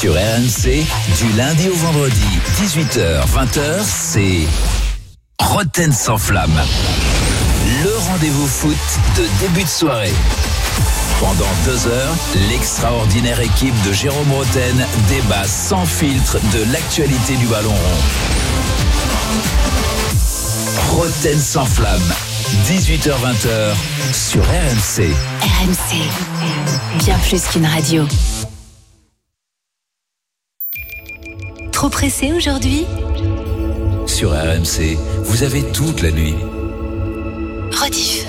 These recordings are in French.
Sur RMC, du lundi au vendredi, 18h-20h, c'est Roten sans flamme. Le rendez-vous foot de début de soirée. Pendant 2 heures, l'extraordinaire équipe de Jérôme Roten débat sans filtre de l'actualité du ballon rond. Roten sans flamme, 18h-20h sur RMC. RMC, bien plus qu'une radio. Trop pressé aujourd'hui ? Sur RMC, vous avez toute la nuit. Rediff.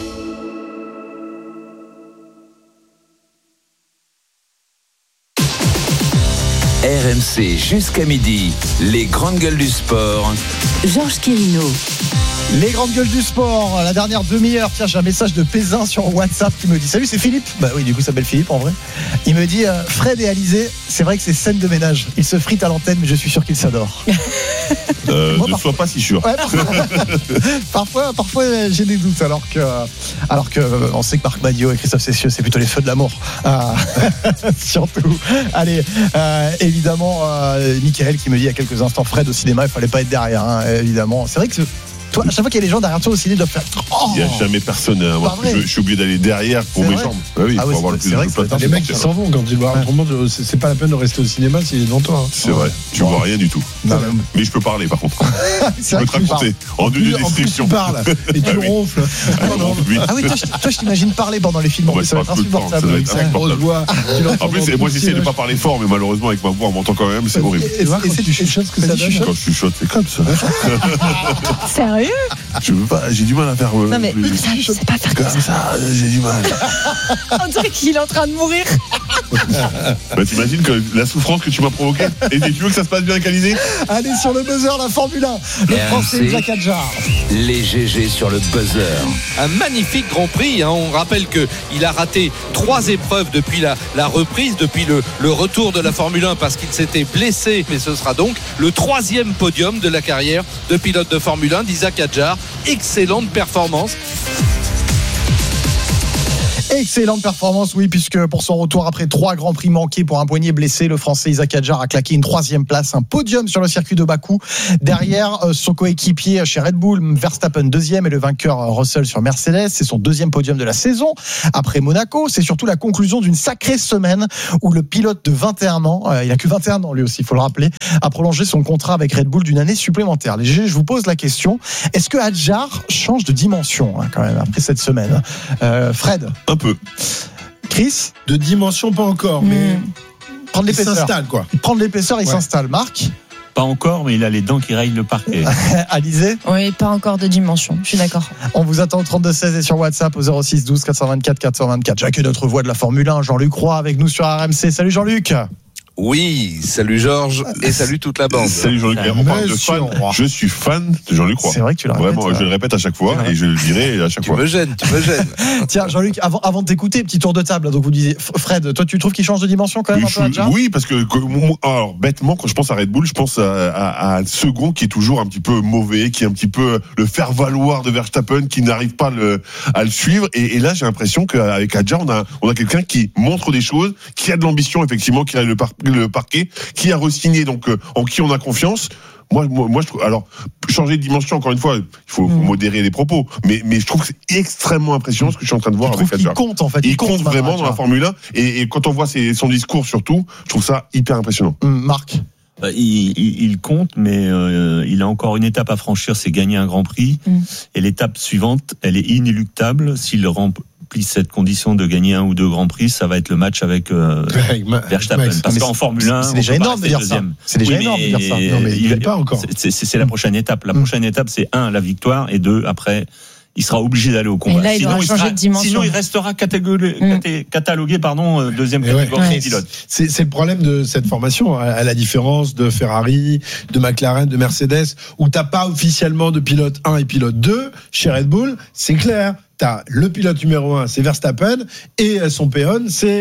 RMC jusqu'à midi, les grandes gueules du sport. Georges Quirino. Les grandes gueules du sport, la dernière demi-heure. Tiens, j'ai un message de Pézin sur WhatsApp qui me dit: salut, c'est Philippe. Bah oui, du coup, ça s'appelle Philippe en vrai. Il me dit: Fred et Alizé, c'est vrai que c'est scène de ménage. Ils se fritent à l'antenne, mais je suis sûr qu'ils s'adorent. Ne sois pas si sûr. Ouais, parfois, j'ai des doutes. Alors que on sait que Marc Madiot et Christophe Cessieux, c'est plutôt les feux de l'amour. Surtout. Allez, évidemment, Mickaël qui me dit il y a quelques instants: Fred au cinéma, il fallait pas être derrière. Hein, évidemment, c'est vrai que toi, à chaque fois qu'il y a les gens derrière toi au ciné, ils doivent faire. Il n'y a jamais personne. Moi, je suis obligé d'aller derrière pour mes jambes. Oui, ah oui, pour avoir le plus de place. Les mecs qui s'en vont quand ils voient autrement, c'est pas la peine de rester au cinéma s'il est devant toi. Hein. C'est vrai, tu vois rien du tout. Non, mais je peux parler par contre. Je peux te raconter en deux descriptions. Tu parles et tu ronfles. Ah oui, toi je t'imagine parler pendant les films. Ça va être insupportable. En plus, moi j'essaie de pas parler fort, mais malheureusement avec ma voix on m'entend quand même, c'est horrible. Et quand tu chuchotes, ce que ça donne. Quand je chuchote, c'est comme ça. Sérieux ? Je veux pas, j'ai du mal à faire. Non mais je sais pas faire comme ça, j'ai du mal. On dirait qu'il est en train de mourir. Bah t'imagines que la souffrance que tu m'as provoquée. Et tu veux que ça se passe bien avec Alizé ? Allez sur le buzzer, la Formule 1. Le Français Jacques Adjar. Les GG sur le buzzer. Un magnifique Grand Prix. On rappelle qu'il a raté 3 épreuves depuis la reprise, depuis le retour de la Formule 1 parce qu'il s'était blessé. Mais ce sera donc le 3e podium de la carrière de pilote de Formule 1 d'Isaac Adjar. Excellente performance. Excellente performance, oui, puisque pour son retour après 3 grands prix manqués pour un poignet blessé, le Français Isaac Adjar a claqué une 3e place, un podium sur le circuit de Bakou. Derrière, son coéquipier chez Red Bull, Verstappen 2e, et le vainqueur Russell sur Mercedes. C'est son 2e podium de la saison. Après Monaco, c'est surtout la conclusion d'une sacrée semaine où le pilote de 21 ans, il a que 21 ans lui aussi, il faut le rappeler, a prolongé son contrat avec Red Bull d'une année supplémentaire. Les GG, je vous pose la question, est-ce que Adjar change de dimension quand même après cette semaine? Fred? Un peu. Chris? De dimension, pas encore, mais prendre l'épaisseur. Il s'installe, quoi. Il prend de l'épaisseur, il s'installe. Marc? Pas encore, mais il a les dents qui rayent le parquet. Alizé? Oui, pas encore de dimension, je suis d'accord. On vous attend au 32-16 et sur WhatsApp au 06 12 424 424. Jacques est notre voix de la Formule 1, Jean-Luc Roy avec nous sur RMC. Salut Jean-Luc. Oui, salut Georges et salut toute la bande. Salut Jean-Luc. On parle de fan. Je suis fan de Jean-Luc Roy. C'est vrai que tu l'as répété. Vraiment, je le répète à chaque fois et je le dirai à chaque fois. Tu me gênes. Tiens, Jean-Luc, avant de t'écouter, petit tour de table. Donc vous disiez, Fred, toi tu trouves qu'il change de dimension quand même un peu Adjar ? Oui, parce que alors bêtement, quand je pense à Red Bull, je pense à un second qui est toujours un petit peu mauvais, qui est un petit peu le faire valoir de Verstappen, qui n'arrive pas à le suivre. Et là, j'ai l'impression qu'avec Adjar, on a quelqu'un qui montre des choses, qui a de l'ambition effectivement, qui a le parquet, qui a re-signé, donc en qui on a confiance. Moi, je trouve. Alors, changer de dimension, encore une fois, il faut modérer les propos, mais je trouve que c'est extrêmement impressionnant ce que je suis en train de voir avec Adjar. Il compte en fait. Il compte vraiment dans la Formule 1, et quand on voit son discours surtout, je trouve ça hyper impressionnant. Marc? Il compte, mais il a encore une étape à franchir, c'est gagner un Grand Prix. Et l'étape suivante, elle est inéluctable. S'il remplit cette condition de gagner 1 ou 2 Grands Prix, ça va être le match avec Verstappen. Parce qu'en Formule 1, c'est déjà énorme de dire ça. C'est déjà énorme de dire ça. Non, mais il n'est pas encore. C'est la prochaine étape. La prochaine étape, c'est 1, la victoire, et 2, après, il sera obligé d'aller au combat. Et là, il aura changé de dimension. Sinon, il restera catalogué, deuxième catégorie pilote. C'est le problème de cette formation, à la différence de Ferrari, de McLaren, de Mercedes, où t'as pas officiellement de pilote 1 et pilote 2. Chez Red Bull, c'est clair. t'as le pilote numéro 1, c'est Verstappen, et son péon, c'est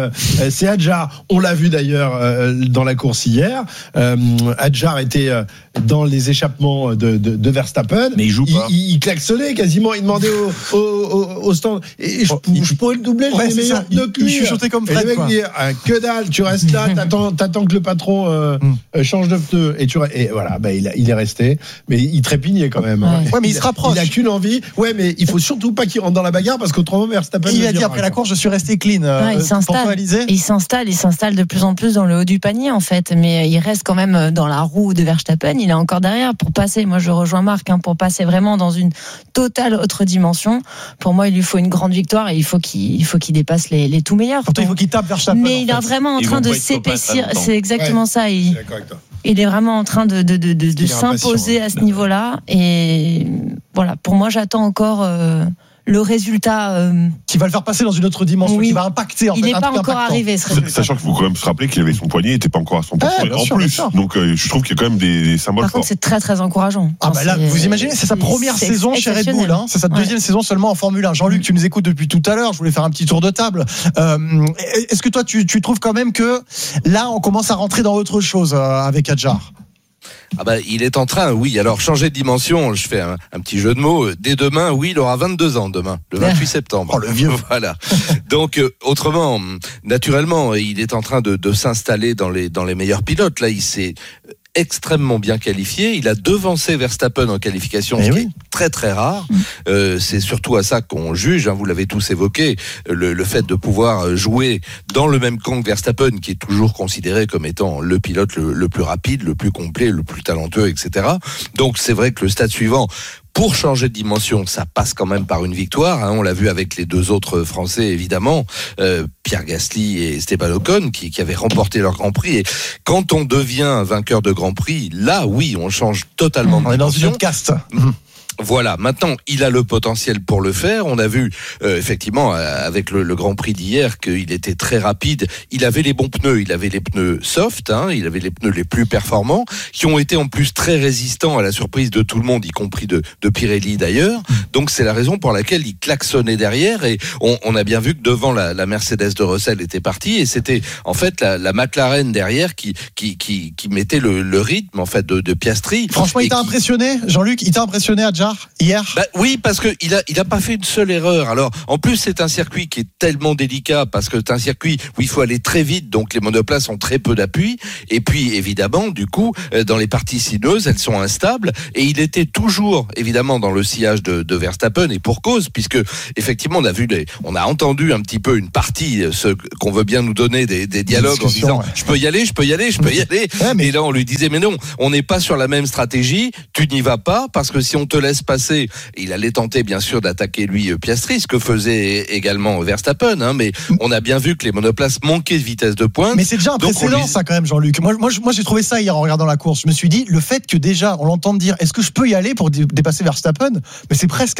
Hadjar. On l'a vu d'ailleurs dans la course hier. Hadjar était dans les échappements de Verstappen. Mais il joue pas. Il klaxonnait quasiment. Il demandait au stand. Et je pourrais le doubler. Ouais, c'est ça. Il chuchotait comme Fred. Et le mec dit que dalle, tu restes là, t'attends que le patron change de pneu. Et voilà, il est resté. Mais il trépignait quand même. Ouais, mais il se rapproche. Il a qu'une envie. Ouais, mais il faut surtout pas qu'il rentre dans la bagarre parce qu'autrement Verstappen. Il a dit après la course, je suis resté clean. Il s'installe de plus en plus dans le haut du panier en fait, mais il reste quand même dans la roue de Verstappen. Il est encore derrière pour passer. Moi, je rejoins Marc pour passer vraiment dans une totale autre dimension. Pour moi, il lui faut une grande victoire et il faut qu'il dépasse les tout meilleurs. Pourtant, il faut qu'il tape Verstappen. Mais il est vraiment en train de s'épaissir. C'est exactement ça. Il est vraiment en train de s'imposer à ce niveau-là. Et voilà, pour moi, j'attends encore le résultat qui va le faire passer dans une autre dimension, qui va impacter. Il n'est pas encore arrivé, ce résultat. Sachant qu'il faut quand même se rappeler qu'il avait son poignet, il n'était pas encore à 100%. En plus, donc je trouve qu'il y a quand même des symboles forts. Par contre, c'est très très encourageant. Là, vous imaginez, c'est sa première saison chez Red Bull, c'est sa deuxième saison seulement en Formule 1. Jean-Luc, tu nous écoutes depuis tout à l'heure. Je voulais faire un petit tour de table. Est-ce que toi, tu trouves quand même que là, on commence à rentrer dans autre chose avec Hadjar? Il est en train, oui. Alors, changer de dimension, je fais un petit jeu de mots. Dès demain, oui, il aura 22 ans demain, le 28 septembre. Oh, le vieux. Voilà. Donc, autrement, naturellement, il est en train de s'installer dans les meilleurs pilotes. Là, il s'est extrêmement bien qualifié. Il a devancé Verstappen en qualification, ce qui est très très rare. C'est surtout à ça qu'on juge, vous l'avez tous évoqué, le fait de pouvoir jouer dans le même camp que Verstappen, qui est toujours considéré comme étant le pilote le plus rapide, le plus complet, le plus talentueux, etc. Donc c'est vrai que le stade suivant, pour changer de dimension, ça passe quand même par une victoire. On l'a vu avec les deux autres Français, évidemment, Pierre Gasly et Esteban Ocon, qui avaient remporté leur Grand Prix. Et quand on devient vainqueur de Grand Prix, là, oui, on change totalement de dimension. On est dans une autre caste. Voilà, maintenant, il a le potentiel pour le faire. On a vu, effectivement, avec le Grand Prix d'hier, qu'il était très rapide. Il avait les bons pneus, il avait les pneus soft, il avait les pneus les plus performants, qui ont été en plus très résistants à la surprise de tout le monde, y compris de Pirelli d'ailleurs. Donc c'est la raison pour laquelle il klaxonnait derrière, et on a bien vu que devant la Mercedes de Russell était partie, et c'était en fait la McLaren derrière qui mettait le rythme en fait de Piastri. Franchement, il t'a impressionné, Jean-Luc? Il t'a impressionné, Hadjar, hier? Oui, parce que il a pas fait une seule erreur. Alors en plus, c'est un circuit qui est tellement délicat, parce que c'est un circuit où il faut aller très vite, donc les monoplaces ont très peu d'appui, et puis évidemment du coup dans les parties sinueuses, elles sont instables, et il était toujours évidemment dans le sillage de Verstappen, et pour cause, puisque effectivement on a entendu un petit peu une partie, ce qu'on veut bien nous donner des dialogues en disant je peux y aller, et là on lui disait mais non, on n'est pas sur la même stratégie, tu n'y vas pas, parce que si on te laisse passer, il allait tenter bien sûr d'attaquer lui Piastri, ce que faisait également Verstappen, mais on a bien vu que les monoplaces manquaient de vitesse de pointe. Mais c'est déjà un précédent ça quand même, Jean-Luc. Moi j'ai trouvé ça hier en regardant la course. Je me suis dit, le fait que déjà on l'entende dire est-ce que je peux y aller pour dépasser Verstappen, mais c'est presque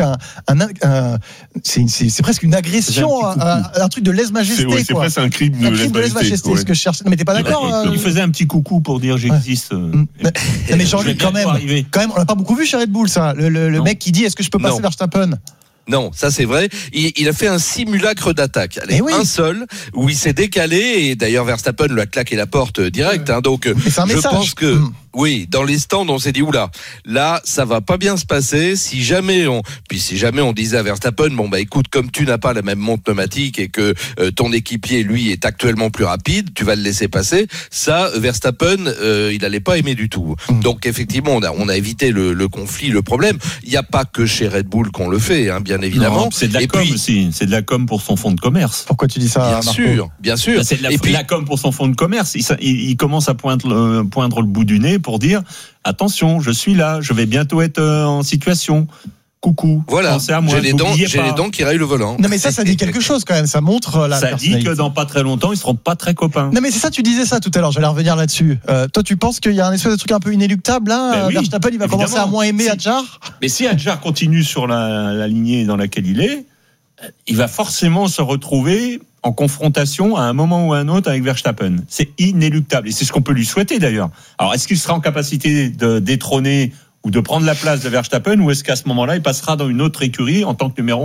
c'est presque une agression, un truc de lèse-majesté. C'est presque un crime de lèse-majesté. Ce que je cherche. Mais t'es pas d'accord? Il faisait un petit coucou pour dire j'existe. Mais Jean-Luc, quand même, on l'a pas beaucoup vu chez Red Bull, ça. Le mec qui dit est-ce que je peux passer Verstappen? Non, ça c'est vrai. Il a fait un simulacre d'attaque. Un seul, où il s'est décalé, et d'ailleurs Verstappen lui a claqué la porte direct. Donc je pense que oui, dans les stands, on s'est dit oula, là ça va pas bien se passer. Si jamais on disait à Verstappen, écoute, comme tu n'as pas la même montre pneumatique et que ton équipier lui est actuellement plus rapide, tu vas le laisser passer. Ça, Verstappen, il allait pas aimer du tout. Donc effectivement, on a évité le conflit, le problème. Il n'y a pas que chez Red Bull qu'on le fait, bien évidemment. Non, c'est de la com aussi. C'est de la com pour son fonds de commerce. Pourquoi tu dis ça, Marco? Bien sûr. C'est de la com pour son fonds de commerce. Il commence à poindre le bout du nez pour dire attention, je suis là, je vais bientôt être en situation. Coucou. Voilà. Pensez à moi. J'ai les dents qui rayent le volant. Non mais ça dit quelque chose quand même. Ça montre la personnalité. Ça dit que dans pas très longtemps, ils seront pas très copains. Non mais c'est ça, tu disais ça tout à l'heure. J'allais revenir là-dessus. Toi, tu penses qu'il y a un espèce de truc un peu inéluctable là? Verstappen, il va commencer à moins aimer Hadjar. Mais si Hadjar continue sur la lignée dans laquelle il va forcément se retrouver en confrontation à un moment ou à un autre avec Verstappen. C'est inéluctable. Et c'est ce qu'on peut lui souhaiter d'ailleurs. Alors, est-ce qu'il sera en capacité de détrôner ou de prendre la place de Verstappen, ou est-ce qu'à ce moment-là, il passera dans une autre écurie en tant que numéro 1?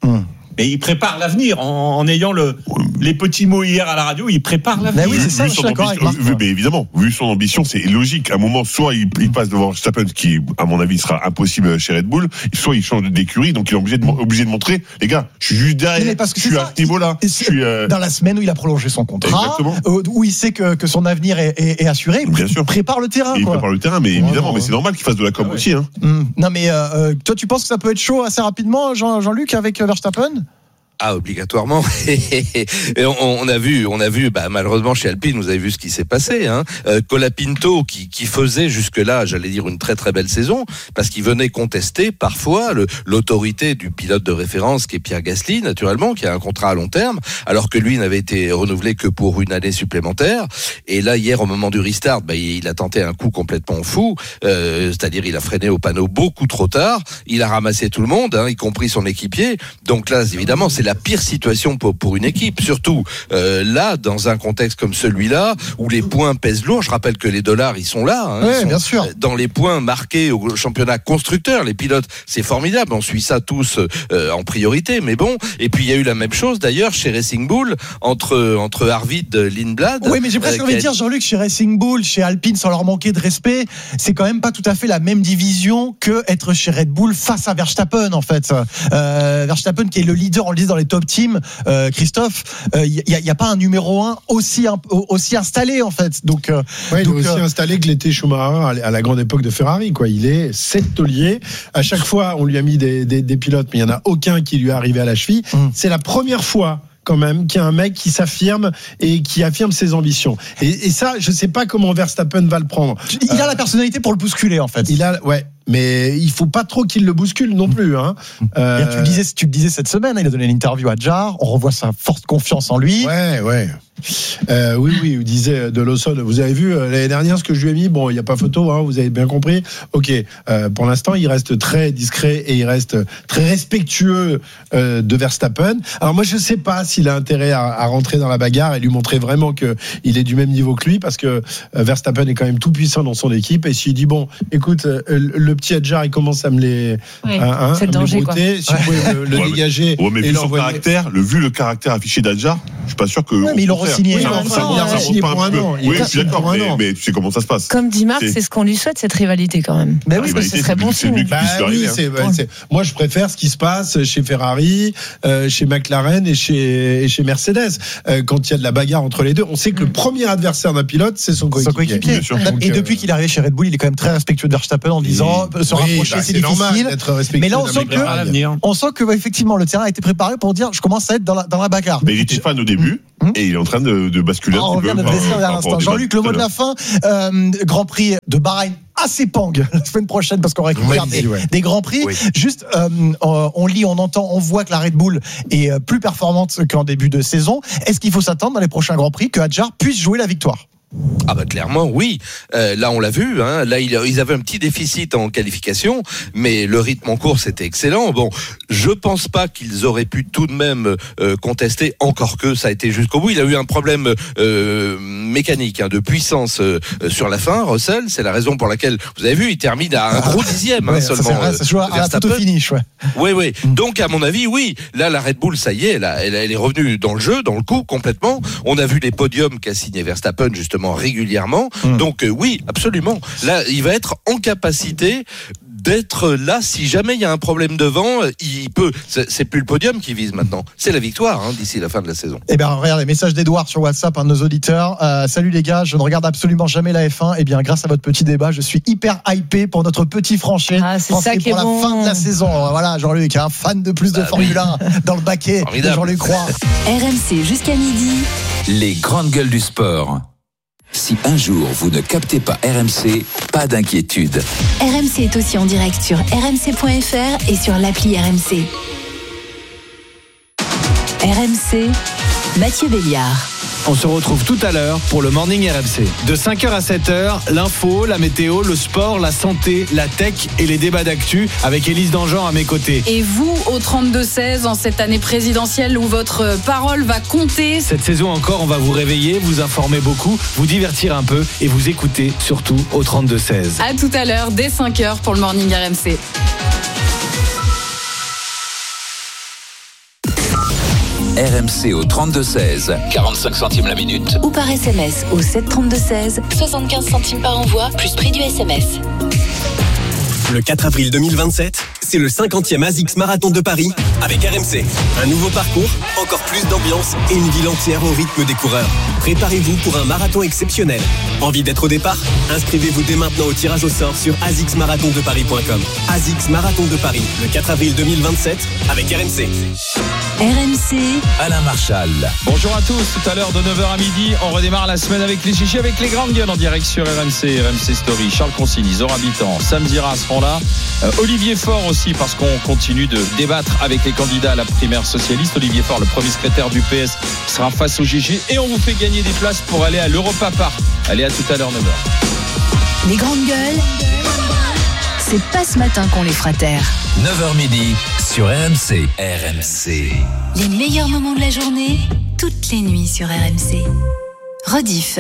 Mais il prépare l'avenir en ayant les petits mots hier à la radio. Il prépare l'avenir. Oui, c'est ça, je suis d'accord avec Marc. Mais évidemment, vu son ambition, c'est logique. À un moment, soit il passe devant Verstappen, ce qui, à mon avis, sera impossible chez Red Bull, soit il change d'écurie, donc il est obligé de montrer, les gars, je suis juste derrière, je suis à ce niveau-là. Dans la semaine où il a prolongé son contrat, où il sait que son avenir est assuré, il prépare le terrain. Il prépare le terrain, mais évidemment, mais c'est normal qu'il fasse de la com aussi. Hein. Non, mais toi, tu penses que ça peut être chaud assez rapidement, Jean-Luc, avec Verstappen? Ah, obligatoirement. Et on a vu, malheureusement chez Alpine, vous avez vu ce qui s'est passé. Colapinto qui faisait jusque-là, j'allais dire, une très très belle saison, parce qu'il venait contester parfois l'autorité du pilote de référence qui est Pierre Gasly, naturellement, qui a un contrat à long terme, alors que lui n'avait été renouvelé que pour une année supplémentaire. Et là, hier, au moment du restart, il a tenté un coup complètement fou, c'est-à-dire il a freiné au panneau beaucoup trop tard. Il a ramassé tout le monde, y compris son équipier. Donc là, évidemment, c'est la pire situation pour une équipe, surtout là, dans un contexte comme celui-là, où les points pèsent lourd. Je rappelle que les dollars, ils sont là. Oui, bien sûr. Dans les points marqués au championnat constructeur, les pilotes, c'est formidable. On suit ça tous en priorité. Mais bon, et puis il y a eu la même chose d'ailleurs chez Racing Bull entre Arvid Lindblad. Oui, mais j'ai presque envie de dire, Jean-Luc, chez Racing Bull, chez Alpine, sans leur manquer de respect, c'est quand même pas tout à fait la même division que être chez Red Bull face à Verstappen, en fait. Verstappen qui est le leader, on le dit dans les top teams, Christophe, il y a pas un numéro 1 aussi installé, en fait. Donc, il est aussi installé que l'était Schumacher à la grande époque de Ferrari, quoi. Il est 7 tauliers. À chaque fois, on lui a mis des pilotes, mais il n'y en a aucun qui lui est arrivé à la cheville. C'est la première fois quand même qu'il y a un mec qui s'affirme et qui affirme ses ambitions. Et ça, je sais pas comment Verstappen va le prendre. Il a la personnalité pour le bousculer, en fait. Mais il faut pas trop qu'il le bouscule non plus. Tu le disais cette semaine, il a donné l'interview à Jar, on revoit sa forte confiance en lui. Oui, il disait de Lawson, vous avez vu l'année dernière ce que je lui ai mis, bon, il n'y a pas photo, vous avez bien compris. Ok, pour l'instant, il reste très discret et il reste très respectueux de Verstappen. Alors moi, je sais pas s'il a intérêt à rentrer dans la bagarre et lui montrer vraiment qu'il est du même niveau que lui, parce que Verstappen est quand même tout puissant dans son équipe, et s'il dit, bon, écoute, le petit Adjar, il commence à me les c'est le danger, brouter, si vous pouvez le dégager. Mais vu le caractère affiché d'Adjar, je suis pas sûr que. Mais ils l'ont signé. Il a signé pour un an. Oui, je suis d'accord, mais tu sais comment ça se passe. Comme dit Marc, c'est ce qu'on lui souhaite, cette rivalité quand même. Mais oui, parce que ce serait bon signe. Moi, je préfère ce qui se passe chez Ferrari, chez McLaren et chez Mercedes. Quand il y a de la bagarre entre les deux, on sait que le premier adversaire d'un pilote, c'est son coéquipier. Et depuis qu'il est arrivé chez Red Bull, il est quand même très respectueux de Verstappen en disant se rapprocher, c'est difficile. Mais là, on sent que effectivement le terrain a été préparé pour dire je commence à être dans la bagarre. Mais il était fan au début. Et il est en train de basculer un petit peu. Jean-Luc, le mot de la fin, Grand Prix de Bahreïn à Sepang la semaine prochaine, parce qu'on récupère des Grands Prix. Oui. Juste, on lit, on entend, on voit que la Red Bull est plus performante qu'en début de saison. Est-ce qu'il faut s'attendre dans les prochains Grands Prix que Adjar puisse jouer la victoire ? Ah clairement oui. Là on l'a vu. Là ils avaient un petit déficit en qualification, mais le rythme en course était excellent. Bon, je pense pas qu'ils auraient pu tout de même contester, encore que ça a été jusqu'au bout. Il a eu un problème mécanique de puissance sur la fin. Russell, c'est la raison pour laquelle vous avez vu, il termine à un gros dixième seulement. Ça joue à la photo finish. Oui. Donc à mon avis, oui. Là la Red Bull, ça y est, elle est revenue dans le jeu, dans le coup complètement. On a vu les podiums qu'a signé Verstappen justement régulièrement. Donc oui, absolument. Là, il va être en capacité d'être là si jamais il y a un problème devant, il peut. C'est plus le podium qui vise maintenant, c'est la victoire d'ici la fin de la saison. Eh bien, regarde les messages d'Edouard sur WhatsApp, un de nos auditeurs. Salut les gars, je ne regarde absolument jamais la F1. Eh bien, grâce à votre petit débat, je suis hyper hypé pour notre petit Franché. C'est ça qui est pour la fin de la saison. Voilà, Jean-Luc, un fan de plus de Formule 1 dans le baquet. Jean-Luc Croix. RMC jusqu'à midi. Les grandes gueules du sport. Si un jour vous ne captez pas RMC, pas d'inquiétude. RMC est aussi en direct sur rmc.fr et sur l'appli RMC. RMC, Mathieu Béliard. On se retrouve tout à l'heure pour le Morning RMC. De 5h à 7h, l'info, la météo, le sport, la santé, la tech et les débats d'actu avec Élise Dangean à mes côtés. Et vous, au 32-16, en cette année présidentielle où votre parole va compter. Cette saison encore, on va vous réveiller, vous informer beaucoup, vous divertir un peu et vous écouter surtout au 32-16. À tout à l'heure, dès 5h pour le Morning RMC. RMC au 32-16, 45 centimes la minute. Ou par SMS au 732-16, 75 centimes par envoi, plus prix du SMS. Le 4 avril 2027, c'est le 50e ASICS Marathon de Paris avec RMC. Un nouveau parcours, encore plus d'ambiance et une ville entière au rythme des coureurs. Préparez-vous pour un marathon exceptionnel. Envie d'être au départ ? Inscrivez-vous dès maintenant au tirage au sort sur asicsmarathondeparis.com. ASICS Marathon de Paris, le 4 avril 2027 avec RMC. RMC, Alain Marchal. Bonjour à tous, tout à l'heure de 9h à midi, on redémarre la semaine avec les chichis, avec les grandes gueules en direct sur RMC, RMC Story. Charles Consigny, Zora Habitant, Sam Zira seront là. Olivier Faure aussi, parce qu'on continue de débattre avec les candidats à la primaire socialiste. Olivier Faure, le premier secrétaire du PS, sera face au GG et on vous fait gagner des places pour aller à l'Europa Park. Allez, à tout à l'heure, 9h. les grandes gueules, c'est pas ce matin qu'on les fera taire. 9h midi sur RMC. RMC. Les meilleurs moments de la journée, toutes les nuits sur RMC. Rediff.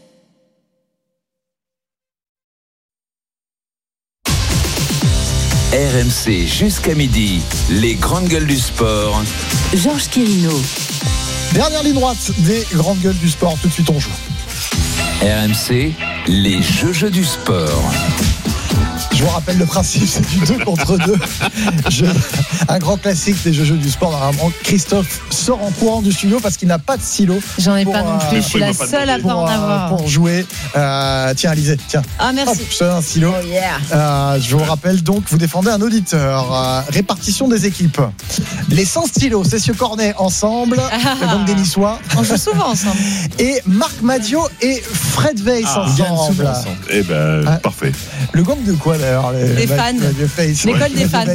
RMC jusqu'à midi, les grandes gueules du sport. Georges Quirino. Dernière ligne droite des grandes gueules du sport. Tout de suite, on joue. RMC, les jeux du sport. Je vous rappelle le principe, c'est du 2 contre 2. Un grand classique des jeux du sport. Normalement, Christophe sort en courant du studio parce qu'il n'a pas de stylo. J'en ai pas non plus, je suis la seule à pas en avoir. Pour jouer. Tiens, Alizé, tiens. Ah, merci. Hop, je te donne un stylo. Oh yeah. Je vous rappelle donc, vous défendez un auditeur. Répartition des équipes. Les 100 stylos, Cessieux Cornet ensemble. Le gang des Niçois. On joue souvent ensemble. Et Marc Madio et Fred Weiss ensemble. Eh ben, parfait. Le gang de quoi d'ailleurs les fans. L'école des fans.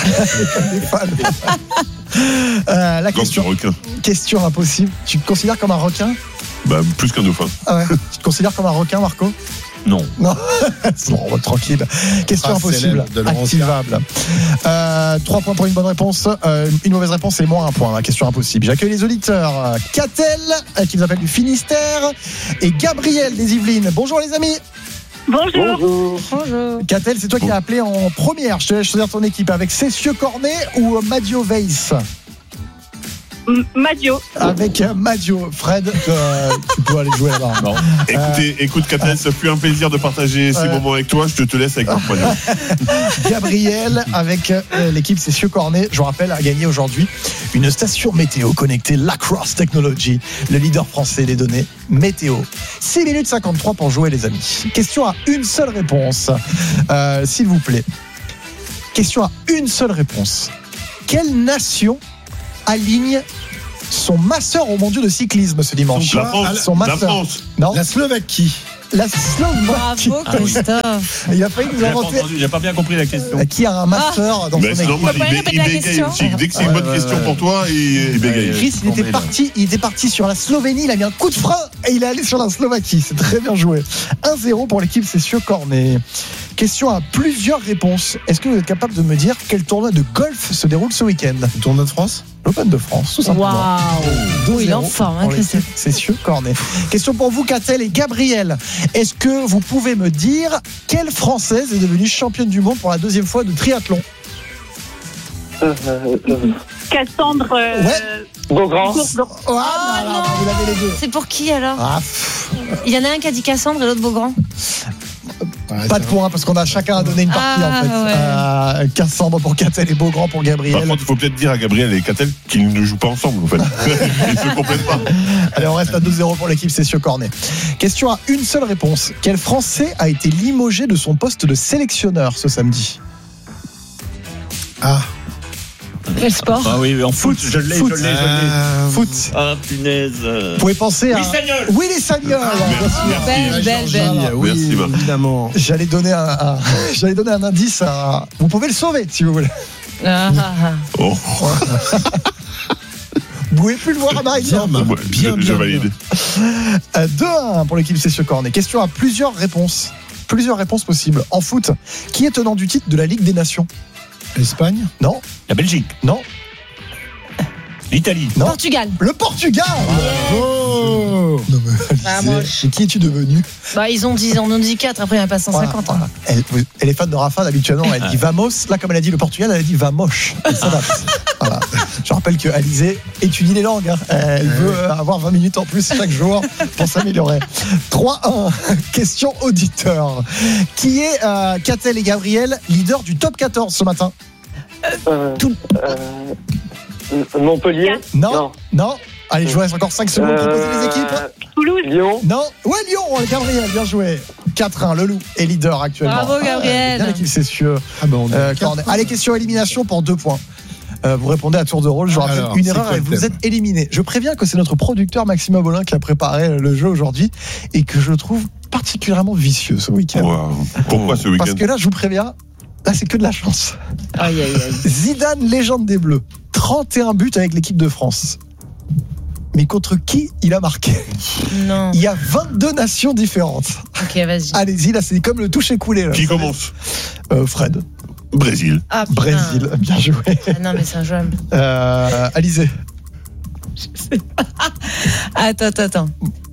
La question impossible. Tu te considères comme un requin ? Bah, plus qu'un dauphin. Ah ouais. Tu te considères comme un requin, Marco ? Non. Bon, tranquille. Question impossible. Activable. 3 points pour une bonne réponse. Une mauvaise réponse, c'est moins 1 point. La question impossible. J'accueille les auditeurs. Catel, qui nous appelle du Finistère, et Gabriel des Yvelines. Bonjour les amis. Bonjour. Catel, c'est toi qui as appelé en première. Je te laisse choisir ton équipe avec Cessieux Cornet ou Madio Weiss. Madio. Avec Madio. Fred, tu peux aller jouer là-bas. Non. Écoute, Catel, ça fut un plaisir de partager ces moments avec toi. Je te laisse avec Marc Madio. Gabriel, avec l'équipe Cessieux Cornet, je vous rappelle, a gagné aujourd'hui une station météo connectée Lacrosse Technology, le leader français des données météo. 6 minutes 53 pour jouer, les amis. Question à une seule réponse. S'il vous plaît. Question à une seule réponse. Quelle nation aligne son masseur au mondial de cyclisme ce dimanche? La France. Non. La Slovaquie. La Slovaquie. Bravo, Christophe. Il a failli nous inventer. J'ai pas bien compris la question. Qui a un master dans son équipe? C'est normal, il bégaye aussi. Dès que c'est une bonne question pour toi, il bégaye. Chris, il était parti sur la Slovénie, il a mis un coup de frein et il est allé sur la Slovaquie. C'est très bien joué. 1-0 pour l'équipe Cessieux Cornet. Question à plusieurs réponses. Est-ce que vous êtes capable de me dire quel tournoi de golf se déroule ce week-end? Le tournoi de France? L'Open de France, tout simplement. Waouh. Il est en forme, hein, Christophe. Cessieux Cornet. Question pour vous, Catel et Gabriel. Est-ce que vous pouvez me dire quelle Française est devenue championne du monde pour la 2e fois de triathlon? Cassandre Beaugrand. Non. Vous l'avez les deux. C'est pour qui alors? Il y en a un qui a dit Cassandre et l'autre Beaugrand. Pas de points parce qu'on a chacun à donner une partie en fait. Ouais. Cassandre pour Catel et Beaugrand pour Gabriel. Par contre, il faut peut-être dire à Gabriel et Catel qu'ils ne jouent pas ensemble en fait. Ils se complètent pas. Allez, on reste à 2-0 pour l'équipe Cessieux Cornet. Question à une seule réponse. Quel Français a été limogé de son poste de sélectionneur ce samedi? Quel sport? Ah oui, en foot, je l'ai. Foot. Ah, punaise. Vous pouvez penser à Willy Sagnol. Belle. Oui, Merci, Marc. évidemment. J'allais donner un indice à... Vous pouvez le sauver si vous voulez. Oh. Vous pouvez plus le voir à Marie. Je valide. 2-1 pour l'équipe Cessieux Cornet. Question à plusieurs réponses. Plusieurs réponses possibles. En foot, qui est tenant du titre de la Ligue des Nations? L'Espagne? Non. La Belgique? Non. L'Italie? Non. Portugal? Le Portugal. Oh. Non, mais qui es-tu devenu? Ils ont dit 4, après il n'y en a pas 150. Voilà. Elle est fan de Rafa, habituellement elle dit vamos. Là, comme elle a dit le Portugal, elle a dit vamoche. Elle s'adapte. Voilà. Je rappelle que Alizé étudie les langues. Hein. Elle veut avoir 20 minutes en plus chaque jour pour s'améliorer. 3-1. Question auditeur. Qui est Catel et Gabriel, leader du top 14 ce matin? Montpellier. Non. Allez, je vous laisse encore 5 secondes pour poser les équipes. Toulouse. Lyon. Non. Ouais, Lyon. Gabriel, bien joué. 4-1. Le Loup est leader actuellement. Bravo, Gabriel. Bien l'équipe Cessieux. Cornet. Allez, question élimination pour 2 points. Vous répondez à tour de rôle. Je vous rappelle, Alors, une c'est erreur quoi et le vous thème êtes éliminé. Je préviens que c'est notre producteur Maxime Abolin qui a préparé le jeu aujourd'hui et que je trouve particulièrement vicieux ce week-end. Wow. Pourquoi ce week-end? Parce que là, je vous préviens, là, c'est que de la chance. Aïe, aïe, aïe. Zidane, légende des Bleus. 31 buts avec l'équipe de France. Mais contre qui il a marqué? Non. Il y a 22 nations différentes. Ok, vas-y. Allez-y, là, c'est comme le toucher-coulé. Qui commence? Fred. Brésil. Ah, putain. Brésil, bien joué. Ah, non, mais c'est injouable. Alizé. Attends.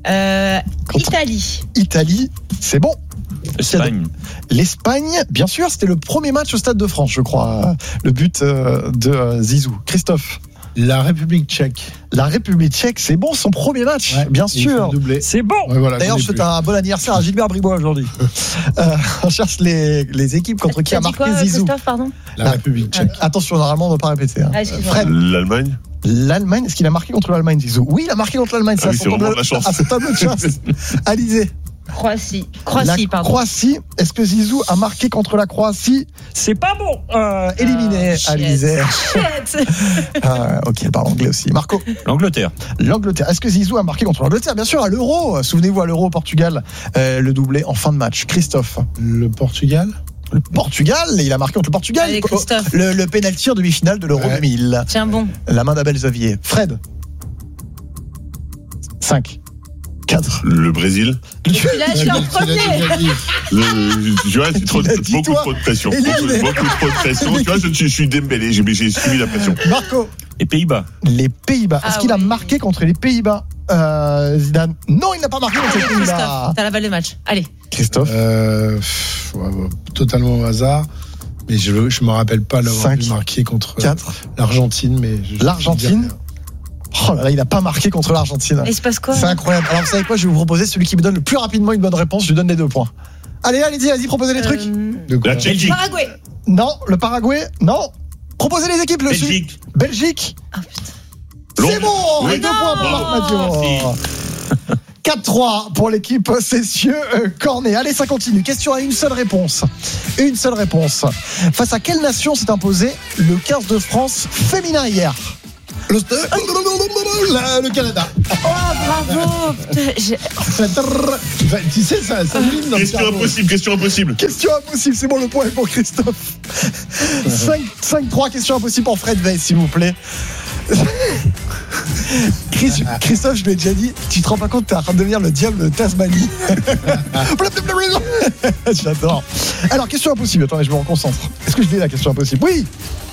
Italie, c'est bon. Espagne. L'Espagne, bien sûr, c'était le premier match au Stade de France, je crois. Le but de Zizou. Christophe. La République tchèque. La République tchèque, c'est bon, son premier match, bien sûr. C'est bon. Ouais, voilà, d'ailleurs, je souhaite un bon anniversaire à Gilbert Bribois aujourd'hui. On cherche les équipes contre qui a marqué Zizou. Christophe, pardon? La République tchèque. Attention, normalement, on ne va pas répéter. Hein. Excuse-moi. L'Allemagne. L'Allemagne, est-ce qu'il a marqué contre l'Allemagne, Zizou? Oui, il a marqué contre l'Allemagne. Ah oui, c'est vraiment de la chance. À son tableau de chasse. Alizé. Croatie, pardon. Croatie, est-ce que Zizou a marqué contre la Croatie? C'est pas bon. Éliminé, Alizé. Ok, elle parle anglais aussi. Marco. L'Angleterre. Est-ce que Zizou a marqué contre l'Angleterre? Bien sûr, à l'Euro. Souvenez-vous, à l'Euro au Portugal, le doublé en fin de match. Christophe. Le Portugal, il a marqué contre le Portugal. Allez, Christophe. Le pénalty en demi-finale de l'Euro 2000. Tiens bon. La main d'Abel Xavier. Fred. 5. 4. Le Brésil. Tu l'as acheté en premier. Tu vois, c'est beaucoup trop de pression. Beaucoup trop de pression. Tu vois, je suis Dembélé, j'ai suivi la pression. Marco. Les Pays-Bas. Est-ce qu'il a marqué contre les Pays-Bas, Zidane? Non, il n'a pas marqué contre les Pays-Bas. T'as la balle de match. Allez. Christophe. totalement au hasard. Mais je ne me rappelle pas l'avoir vu marquer contre 4. l'Argentine. Mais l'Argentine. Oh là là, il n'a pas marqué contre l'Argentine. Et il se passe quoi? C'est incroyable. Alors, vous savez quoi? Je vais vous proposer celui qui me donne le plus rapidement une bonne réponse. Je lui donne les 2 points. Allez, vas-y, proposez les trucs. La Tchéquie. Paraguay. Non, le Paraguay. Non. Proposez les équipes. Belgique. Ah putain. C'est bon. Oui. 2 points pour Marc Mathieu. 4-3 pour l'équipe Cessieux Cornet. Allez, ça continue. Question à une seule réponse. Face à quelle nation s'est imposé le 15 de France féminin hier? Le Canada. Oh, bravo. Tu sais, ça mine dans le cerveau. Question impossible. Question impossible, c'est bon, le point est pour Christophe. 5-3, question impossible pour Fred Weiss, s'il vous plaît. Christophe, je lui ai déjà dit, tu te rends pas compte, t'es en train de devenir le diable de Tasmanie. J'adore. Alors, question impossible, attendez, je me reconcentre. Est-ce que je dis la question impossible? Oui.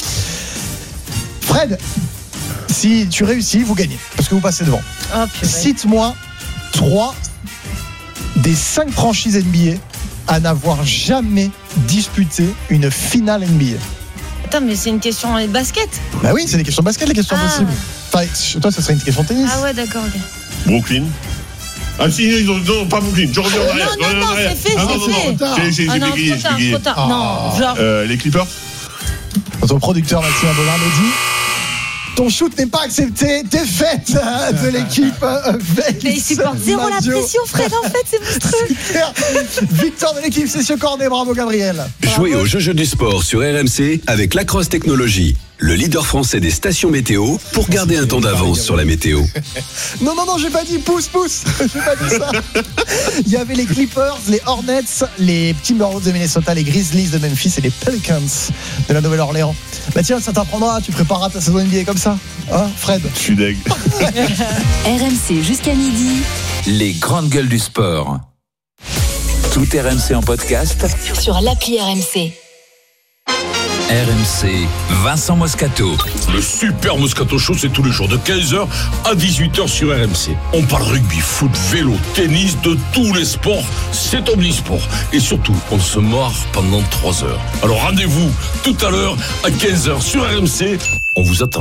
Fred, si tu réussis, vous gagnez, parce que vous passez devant. Oh, cite-moi 3 des 5 franchises NBA à n'avoir jamais disputé une finale NBA. Attends, mais c'est une question de basket? Bah oui, c'est des questions de basket, les questions possibles. Enfin, toi, ça serait une question de tennis. Ah ouais, d'accord, ok. Brooklyn. Ah si, non, pas Brooklyn. Je reviens en arrière. Non, c'est fait. J'ai bégayé. Trop tard. Non, genre. Les Clippers. Notre producteur Maxime Abolin nous dit: ton shoot n'est pas accepté, défaite de l'équipe Vex. Mais il supporte zéro la pression, Fred, en fait, c'est monstrueux. Super. Victoire de l'équipe Cessieux Cornet, bravo Gabriel. Jouez au jeu du sport sur RMC avec Lacrosse Technologies, le leader français des stations météo pour garder un temps d'avance sur la météo. Non, j'ai pas dit pouce. J'ai pas dit ça. Il y avait les Clippers, les Hornets, les Timberwolves de Minnesota, les Grizzlies de Memphis et les Pelicans de la Nouvelle-Orléans. Bah tiens, ça t'apprendra, tu prépareras ta saison NBA comme ça. Hein, Fred? Je suis deg. RMC jusqu'à midi. Les grandes gueules du sport. Tout RMC en podcast sur l'appli RMC. RMC, Vincent Moscato. Le Super Moscato Show, c'est tous les jours de 15h à 18h sur RMC. On parle rugby, foot, vélo, tennis, de tous les sports. C'est omnisport. Et surtout, on se marre pendant 3 heures. Alors rendez-vous tout à l'heure à 15h sur RMC. On vous attend.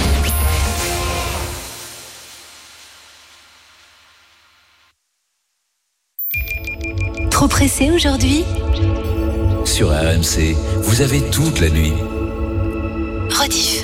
Trop pressé aujourd'hui ? Sur RMC, vous avez toute la nuit. Rediff.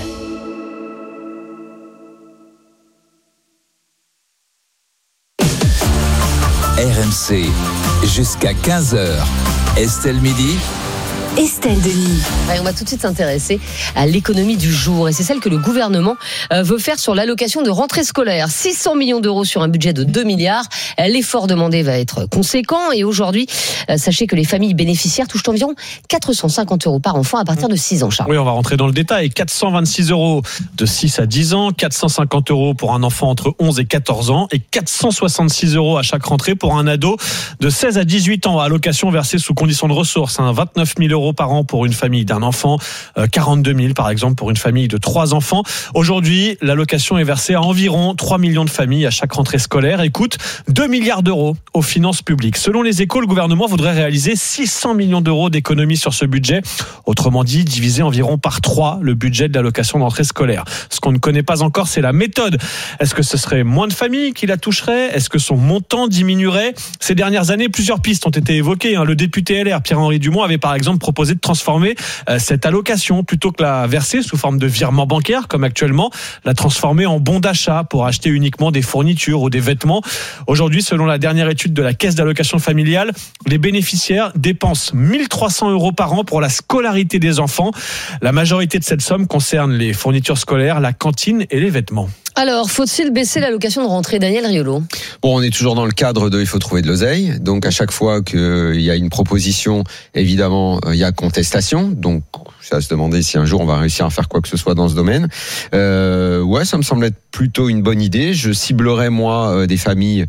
RMC, jusqu'à 15h. Estelle Midi. Estelle Denis. On va tout de suite s'intéresser à l'économie du jour et c'est celle que le gouvernement veut faire sur l'allocation de rentrée scolaire. 600 millions d'euros sur un budget de 2 milliards. L'effort demandé va être conséquent et aujourd'hui, sachez que les familles bénéficiaires touchent environ 450 euros par enfant à partir de 6 ans, Charles. Oui, on va rentrer dans le détail. 426 euros de 6 à 10 ans, 450 euros pour un enfant entre 11 et 14 ans et 466 euros à chaque rentrée pour un ado de 16 à 18 ans. Allocation versée sous condition de ressources. 29 000 euros par an pour une famille d'un enfant, 42 000 par exemple pour une famille de 3 enfants. Aujourd'hui, l'allocation est versée à environ 3 millions de familles à chaque rentrée scolaire et coûte 2 milliards d'euros aux finances publiques. Selon les Échos, le gouvernement voudrait réaliser 600 millions d'euros d'économies sur ce budget. Autrement dit, diviser environ par 3 le budget de l'allocation de rentrée scolaire. Ce qu'on ne connaît pas encore, c'est la méthode. Est-ce que ce serait moins de familles qui la toucheraient ? Est-ce que son montant diminuerait ? Ces dernières années, plusieurs pistes ont été évoquées. Le député LR, Pierre-Henri Dumont, avait par exemple proposé de transformer cette allocation, plutôt que la verser sous forme de virement bancaire comme actuellement, la transformer en bon d'achat pour acheter uniquement des fournitures ou des vêtements. Aujourd'hui, selon la dernière étude de la caisse d'allocation familiale, les bénéficiaires dépensent 1 300 euros par an pour la scolarité des enfants. La majorité de cette somme concerne les fournitures scolaires, la cantine et les vêtements. Alors, faut-il baisser l'allocation de rentrée, Daniel Riolo ? Bon, on est toujours dans le cadre de il faut trouver de l'oseille. Donc, à chaque fois qu'il y a une proposition, évidemment, il y a contestation. Donc, c'est à se demander si un jour on va réussir à faire quoi que ce soit dans ce domaine. Ouais, ça me semble être plutôt une bonne idée. Je ciblerais, moi, des familles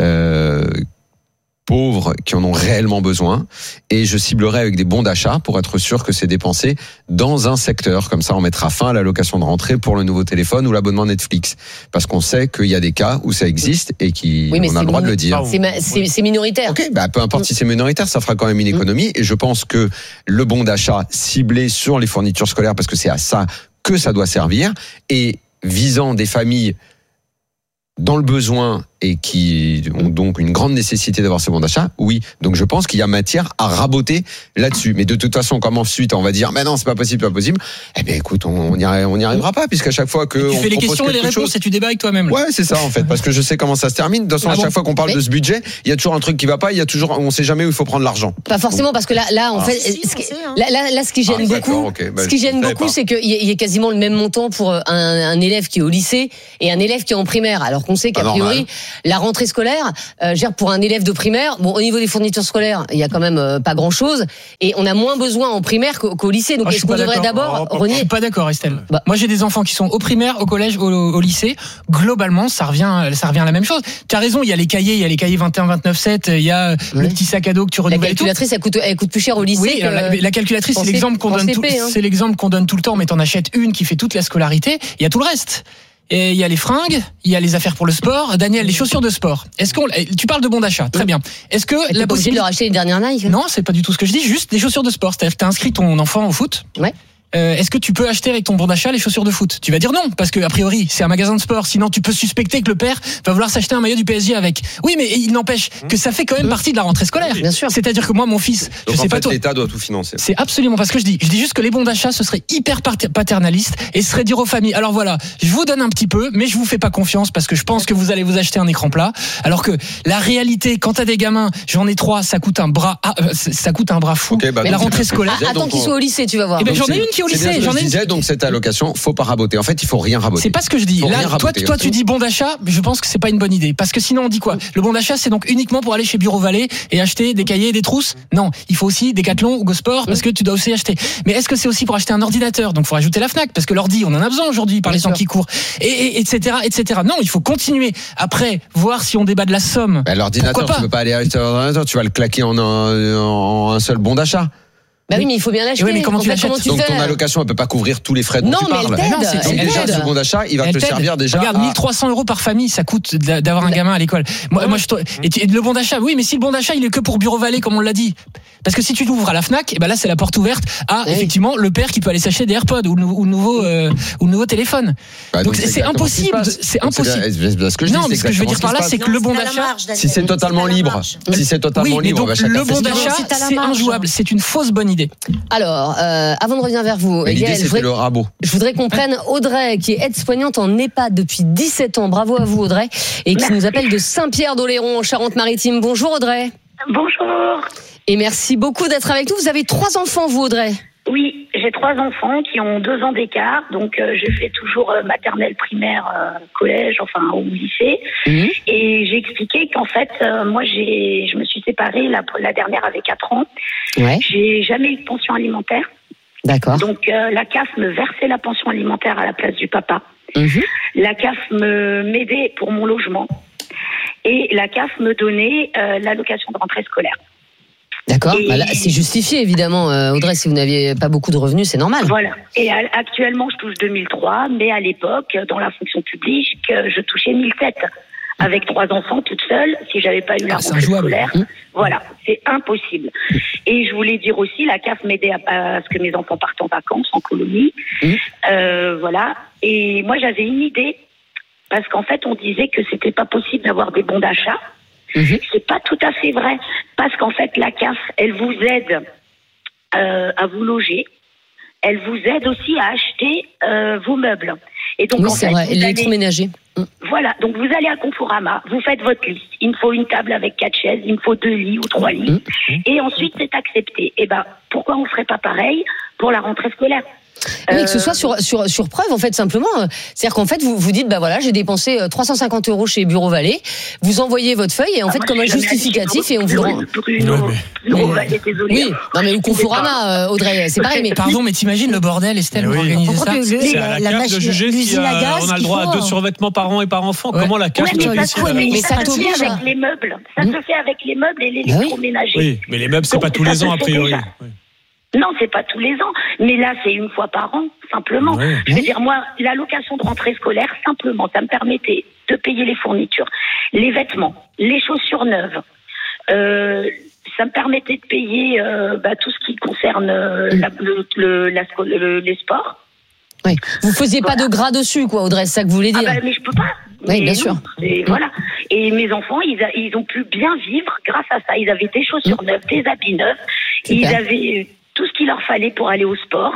pauvres qui en ont réellement besoin et je ciblerai avec des bons d'achat pour être sûr que c'est dépensé dans un secteur. Comme ça, on mettra fin à l'allocation de rentrée pour le nouveau téléphone ou l'abonnement Netflix. Parce qu'on sait qu'il y a des cas où ça existe et on a le droit de le dire. C'est minoritaire. Ok, peu importe si c'est minoritaire, ça fera quand même une économie et je pense que le bon d'achat ciblé sur les fournitures scolaires, parce que c'est à ça que ça doit servir, et visant des familles dans le besoin et qui ont donc une grande nécessité d'avoir ce bon d'achat, oui. Donc je pense qu'il y a matière à raboter là-dessus. Mais de toute façon, comme ensuite on va dire, mais non, c'est pas possible. Eh bien, écoute, on n'y arrivera pas, puisqu'à chaque fois que tu fais les questions et les réponses et tu débats avec toi-même. Ouais, c'est ça en fait, parce que je sais comment ça se termine. De toute façon, à chaque fois qu'on parle de ce budget, il y a toujours un truc qui va pas. On sait jamais où il faut prendre l'argent. Pas forcément, parce que là, en fait, ce qui gêne beaucoup, c'est qu'il y ait quasiment le même montant pour un élève qui est au lycée et un élève qui est en primaire. Alors qu'on sait qu'a priori, la rentrée scolaire, pour un élève de primaire, bon, au niveau des fournitures scolaires, il y a quand même pas grand-chose, et on a moins besoin en primaire qu'au lycée. Donc est-ce qu'on devrait d'abord renier ? Je suis pas d'accord, Estelle. Moi, j'ai des enfants qui sont au primaire, au collège, au lycée. Globalement, ça revient à la même chose. Tu as raison, il y a les cahiers 21, 29, 7, il y a le petit sac à dos que tu renouvelles. La calculatrice, elle coûte plus cher au lycée. Oui, la calculatrice, c'est l'exemple qu'on donne c'est l'exemple qu'on donne tout le temps, mais t'en achètes une qui fait toute la scolarité. Il y a tout le reste. Et il y a les fringues, il y a les affaires pour le sport. Daniel, les chaussures de sport. Tu parles de bon d'achat, très bien. Est-ce que la possibilité de leur acheter les dernières Nike ? Non, c'est pas du tout ce que je dis. Juste des chaussures de sport. C'est-à-dire que t'as inscrit ton enfant au foot. Ouais. Est-ce que tu peux acheter avec ton bon d'achat les chaussures de foot ? Tu vas dire non, parce que a priori c'est un magasin de sport. Sinon tu peux suspecter que le père va vouloir s'acheter un maillot du PSG avec. Oui, mais il n'empêche que ça fait quand même partie de la rentrée scolaire. Bien sûr. C'est-à-dire que moi, mon fils, donc je sais pas toi. L'État doit tout financer. C'est absolument pas ce que je dis. Je dis juste que les bons d'achat, ce serait hyper paternaliste et ce serait dire aux familles. Alors voilà, je vous donne un petit peu, mais je vous fais pas confiance parce que je pense que vous allez vous acheter un écran plat. Alors que la réalité, quand t'as des gamins, j'en ai 3, ça coûte un bras fou. Okay, la rentrée scolaire. Attends qu'ils soient au lycée, tu vas voir. J'en ai une qui est au lycée. Donc cette allocation, faut pas raboter. En fait, il faut rien raboter. C'est pas ce que je dis. Là, toi, tu dis bon d'achat. Je pense que c'est pas une bonne idée parce que sinon on dit quoi ? Le bon d'achat, c'est donc uniquement pour aller chez Bureau Vallée et acheter des cahiers, des trousses ? Non, il faut aussi Decathlon ou Go Sport parce que tu dois aussi acheter. Mais est-ce que c'est aussi pour acheter un ordinateur ? Donc faut rajouter la Fnac parce que l'ordi, on en a besoin aujourd'hui par les temps qui courent. Et etc. Non, il faut continuer. Après, voir si on débat de la somme. L'ordinateur, tu peux pas aller acheter un ordinateur. Tu vas le claquer en un seul bon d'achat. Bah oui, mais il faut bien l'acheter. Oui, mais comment tu l'achètes ? Donc ton allocation, elle peut pas couvrir tous les frais dont tu parles. Non, mais elle t'aide. Déjà, le bon d'achat, il va te servir déjà. Regarde, 1300 € par famille, ça coûte d'avoir un gamin à l'école. Moi, et le bon d'achat, oui, mais si le bon d'achat, il est que pour Bureau Vallée, comme on l'a dit. Parce que si tu l'ouvres à la Fnac, et ben là, c'est la porte ouverte à, effectivement, le père qui peut aller s'acheter des AirPods ou le nouveau téléphone. Donc, c'est impossible. C'est impossible. Non, mais ce que je veux dire par là, c'est que le bon d'achat. Si c'est totalement libre. Si c'est totalement libre, le bon d'achat, c'est injouable. C'est une fausse bonne idée. Alors, avant de revenir vers vous, l'idée, c'était le rabot. Je voudrais qu'on prenne Audrey, qui est aide-soignante en EHPAD depuis 17 ans. Bravo à vous, Audrey. Et qui nous appelle de Saint-Pierre-d'Oléron, en Charente-Maritime. Bonjour, Audrey. Bonjour. Et merci beaucoup d'être avec nous. Vous avez 3 enfants, vous, Audrey? Oui, j'ai 3 enfants qui ont 2 ans d'écart. Donc, je fais toujours maternelle, primaire, collège, enfin, au lycée. Mmh. Et j'ai expliqué qu'en fait, moi, je me suis séparée. La dernière avait 4 ans. Ouais. J'ai jamais eu de pension alimentaire. D'accord. Donc, la CAF me versait la pension alimentaire à la place du papa. Mmh. La CAF m'aidait pour mon logement. Et la CAF me donnait l'allocation de rentrée scolaire. D'accord, là, c'est justifié évidemment, Audrey, si vous n'aviez pas beaucoup de revenus, c'est normal. Voilà, et actuellement je touche 2003, mais à l'époque, dans la fonction publique, je touchais 1007. Avec 3 enfants toute seule, si j'avais pas eu la rentrée scolaire, voilà, c'est impossible. Et je voulais dire aussi, la CAF m'aidait à ce que mes enfants partent en vacances, en colonie. Voilà, et moi j'avais une idée, parce qu'en fait on disait que c'était pas possible d'avoir des bons d'achat. C'est pas tout à fait vrai, parce qu'en fait la CAF, elle vous aide à vous loger, elle vous aide aussi à acheter vos meubles. Et donc, oui, c'est vrai, l'électroménager. Voilà, donc vous allez à Conforama, vous faites votre liste. Il me faut une table avec 4 chaises, il me faut 2 lits ou 3 lits. Et ensuite, c'est accepté. Et ben, pourquoi on ferait pas pareil pour la rentrée scolaire ? Oui, que ce soit sur preuve, en fait, simplement. C'est-à-dire qu'en fait, vous dites, bah voilà, j'ai dépensé 350 € chez Bureau Vallée. Vous envoyez votre feuille et en fait, comme un justificatif, et on vous rend. Bureau Vallée, désolé. Oui, non mais ou Conforama, Audrey, c'est pareil. Mais pardon, mais t'imagines le bordel, Estelle, vous organisez ça. C'est à la CAF de juger si on a le droit à 2 survêtements par an et par enfant. Comment la CAF peut décider ? Mais ça se fait avec les meubles. Ça se fait avec les meubles et l'électroménager. Oui, mais les meubles, c'est pas tous les ans a priori. Non, c'est pas tous les ans, mais là c'est une fois par an, simplement. Ouais. Je veux dire, moi, l'allocation de rentrée scolaire, simplement, ça me permettait de payer les fournitures, les vêtements, les chaussures neuves. Ça me permettait de payer tout ce qui concerne les sports. Oui. Vous faisiez pas de gras dessus, quoi, Audrey, c'est ça que vous voulez dire. Ah mais je peux pas. Oui, bien sûr. Voilà. Et mes enfants, ils ont pu bien vivre grâce à ça. Ils avaient des chaussures neuves, des habits neufs. Ils avaient tout ce qu'il leur fallait pour aller au sport.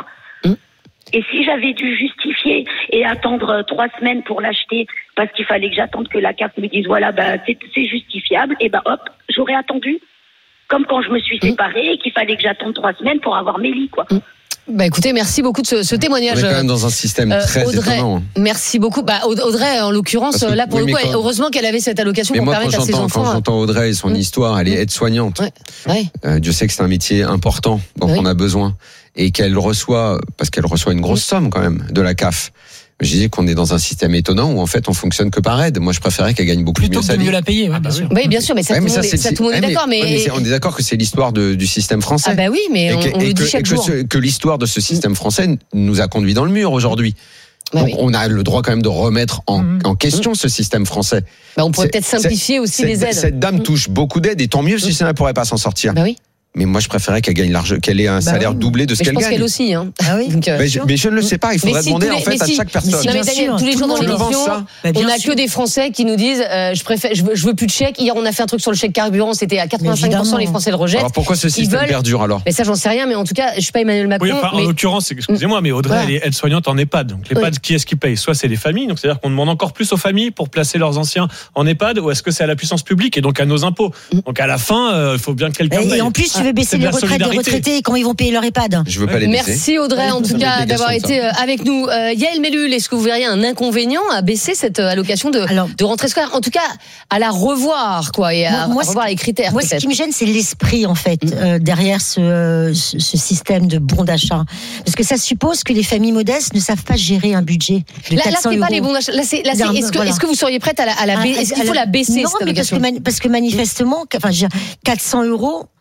Et si j'avais dû justifier et attendre 3 semaines pour l'acheter parce qu'il fallait que j'attende que la CAF me dise voilà, c'est justifiable, et hop, j'aurais attendu. Comme quand je me suis séparée et qu'il fallait que j'attende 3 semaines pour avoir mes lits, quoi. Bah écoutez, merci beaucoup de ce témoignage. On est quand même dans un système très Audrey, étonnant. Merci beaucoup. Audrey, en l'occurrence, là pour le coup, heureusement qu'elle avait cette allocation pour permettre à ses enfants. Quand j'entends Audrey et son histoire, elle est aide-soignante. Dieu sait que c'est un métier important dont on a besoin et qu'elle reçoit, parce qu'elle reçoit une grosse somme quand même de la CAF. Je dis qu'on est dans un système étonnant où en fait on fonctionne que par aide. Moi je préférais qu'elle gagne beaucoup plutôt mieux sa vie. Plutôt que de mieux la payer, bien sûr. Oui, bien sûr, mais ça tout le monde est d'accord. Mais on est d'accord que c'est l'histoire du système français. Ah bah oui, mais on le dit chaque jour. Que l'histoire de ce système français nous a conduit dans le mur aujourd'hui. Donc on a le droit quand même de remettre en question ce système français. On pourrait peut-être simplifier aussi les aides. Cette dame touche beaucoup d'aides et tant mieux si ça ne pourrait pas s'en sortir. Bah oui. Mais moi, je préférais qu'elle gagne qu'elle ait un salaire doublé de ce qu'elle gagne. Je pense qu'elle aussi, hein. Ah oui. Donc, mais je ne le sais pas. Il faudrait demander en fait à chaque personne. Non, mais Daniel, tous les jours dans l'émission, on n'a que des Français qui nous disent je veux plus de chèques. Hier, on a fait un truc sur le chèque carburant. C'était à 85%. Les Français le rejettent. Alors pourquoi ce système perdure alors ? Mais ça, j'en sais rien. Mais en tout cas, je suis pas Emmanuel Macron. Oui, en l'occurrence, excusez-moi, mais Audrey, elle est aide-soignante en EHPAD. Donc l'EHPAD, qui est-ce qui paye ? Soit c'est les familles. Donc c'est-à-dire qu'on demande encore plus aux familles pour placer leurs anciens en EHPAD, ou est-ce que c'est à la puissance publique et donc à nos impôts ? Donc à la fin, il faut bien que quelqu'un paye. Et en plus, tu veux baisser les retraites des retraités, comment ils vont payer leur EHPAD ? Je veux pas les baisser. Merci Audrey en tout cas d'avoir été avec nous. Yael Mellul, est-ce que vous verriez un inconvénient à baisser cette allocation de rentrée scolaire ? En tout cas, à la revoir et à revoir les critères. Moi, ce qui me gêne, c'est l'esprit en fait derrière ce système de bon d'achat, parce que ça suppose que les familles modestes ne savent pas gérer un budget de 400 €. Là, c'est pas les bons d'achat. Est-ce que vous seriez prête à la baisser ? Est-ce qu'il faut la baisser cette allocation ? Parce que manifestement, 400 €.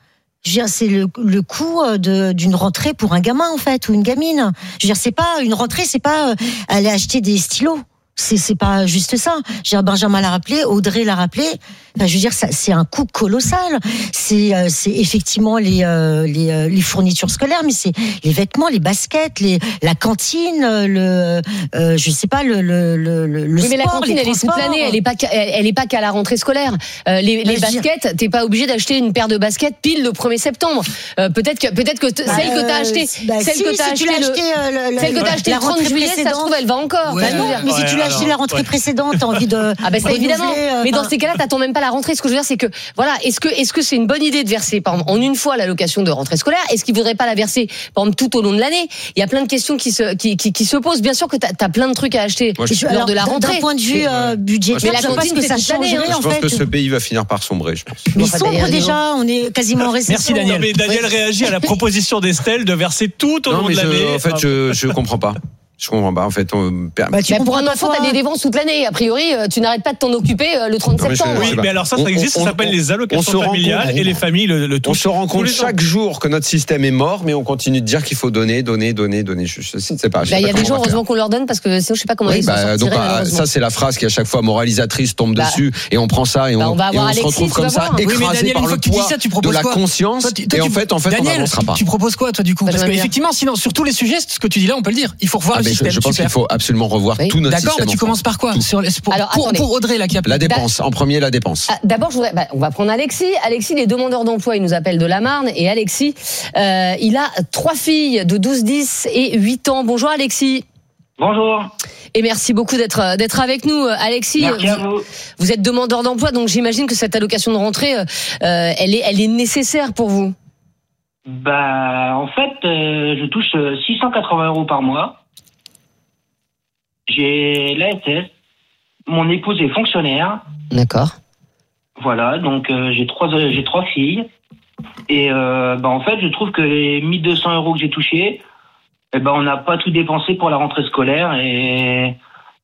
Je veux dire, c'est le coût d'une rentrée pour un gamin, en fait, ou une gamine. Je veux dire, c'est pas une rentrée, c'est pas aller acheter des stylos. C'est pas juste ça. Benjamin l'a rappelé, Audrey l'a rappelé. Enfin, je veux dire, c'est un coût colossal. C'est effectivement les fournitures scolaires, mais c'est les vêtements, les baskets, la cantine, je sais pas, le oui, sport, mais la cantine, elle est toute l'année. Elle est pas qu'à la rentrée scolaire. Les baskets, t'es pas obligé d'acheter une paire de baskets pile le 1er septembre. Peut-être que celle que t'as achetée, celle que t'as achetée le 30 juillet, ça se trouve, elle va encore. Ouais, non, mais si tu l'as acheté la rentrée précédente, t'as envie de. Ah ben ça évidemment. Mais dans ces cas-là, t'attends même pas la rentrée. Ce que je veux dire, c'est que voilà, est-ce que c'est une bonne idée de verser par exemple en une fois l'allocation de rentrée scolaire? Est-ce qu'il voudrait pas la verser par exemple tout au long de l'année? Il y a plein de questions qui se posent. Bien sûr que t'as plein de trucs à acheter lors de la rentrée. D'un point de vue budgétaire, mais je pense que ça changerait en fait. Je pense que ce pays va finir par sombrer, je pense. Mais il sombre déjà, on est quasiment en récession. Merci Daniel. Mais Daniel réagit à la proposition d'Estelle de verser tout au long de l'année. En fait, je comprends pas. Je comprends pas. En fait, pour un enfant, t'as des dépenses toute l'année. A priori, tu n'arrêtes pas de t'en occuper le 30 septembre. Oui, mais alors ça existe. Ça s'appelle les allocations familiales et les familles le touchent. On se rend compte chaque jour que notre système est mort, mais on continue de dire qu'il faut donner. Je sais pas. Il y a des gens, heureusement qu'on leur donne parce que sinon, je sais pas comment ils s'en sortiraient. Ça, c'est la phrase qui à chaque fois moralisatrice tombe dessus et on prend ça et on se retrouve comme ça écrasé par le poids de la conscience. Et en fait, on n'avancera pas. Tu proposes quoi, toi, du coup? Parce qu'effectivement, sinon, sur tous les sujets, ce que tu dis là, on peut le dire. Il faut revoir le système. Je pense qu'il faut absolument revoir tout notre système. D'accord, tu commences par quoi? Pour Audrey, là, qui a la dépense. En premier, la dépense. D'abord, on va prendre Alexis. Alexis, il est demandeur d'emploi. Il nous appelle de la Marne. Et Alexis, il a 3 filles de 12, 10 et 8 ans. Bonjour, Alexis. Bonjour. Et merci beaucoup d'être avec nous, Alexis. Merci à vous. Vous êtes demandeur d'emploi, donc j'imagine que cette allocation de rentrée, elle est nécessaire pour vous. En fait, je touche 680 € par mois. J'ai l'ASS. Mon épouse est fonctionnaire. D'accord. Voilà, donc j'ai trois filles. Et en fait, je trouve que les 1 200 € que j'ai touchés, on n'a pas tout dépensé pour la rentrée scolaire et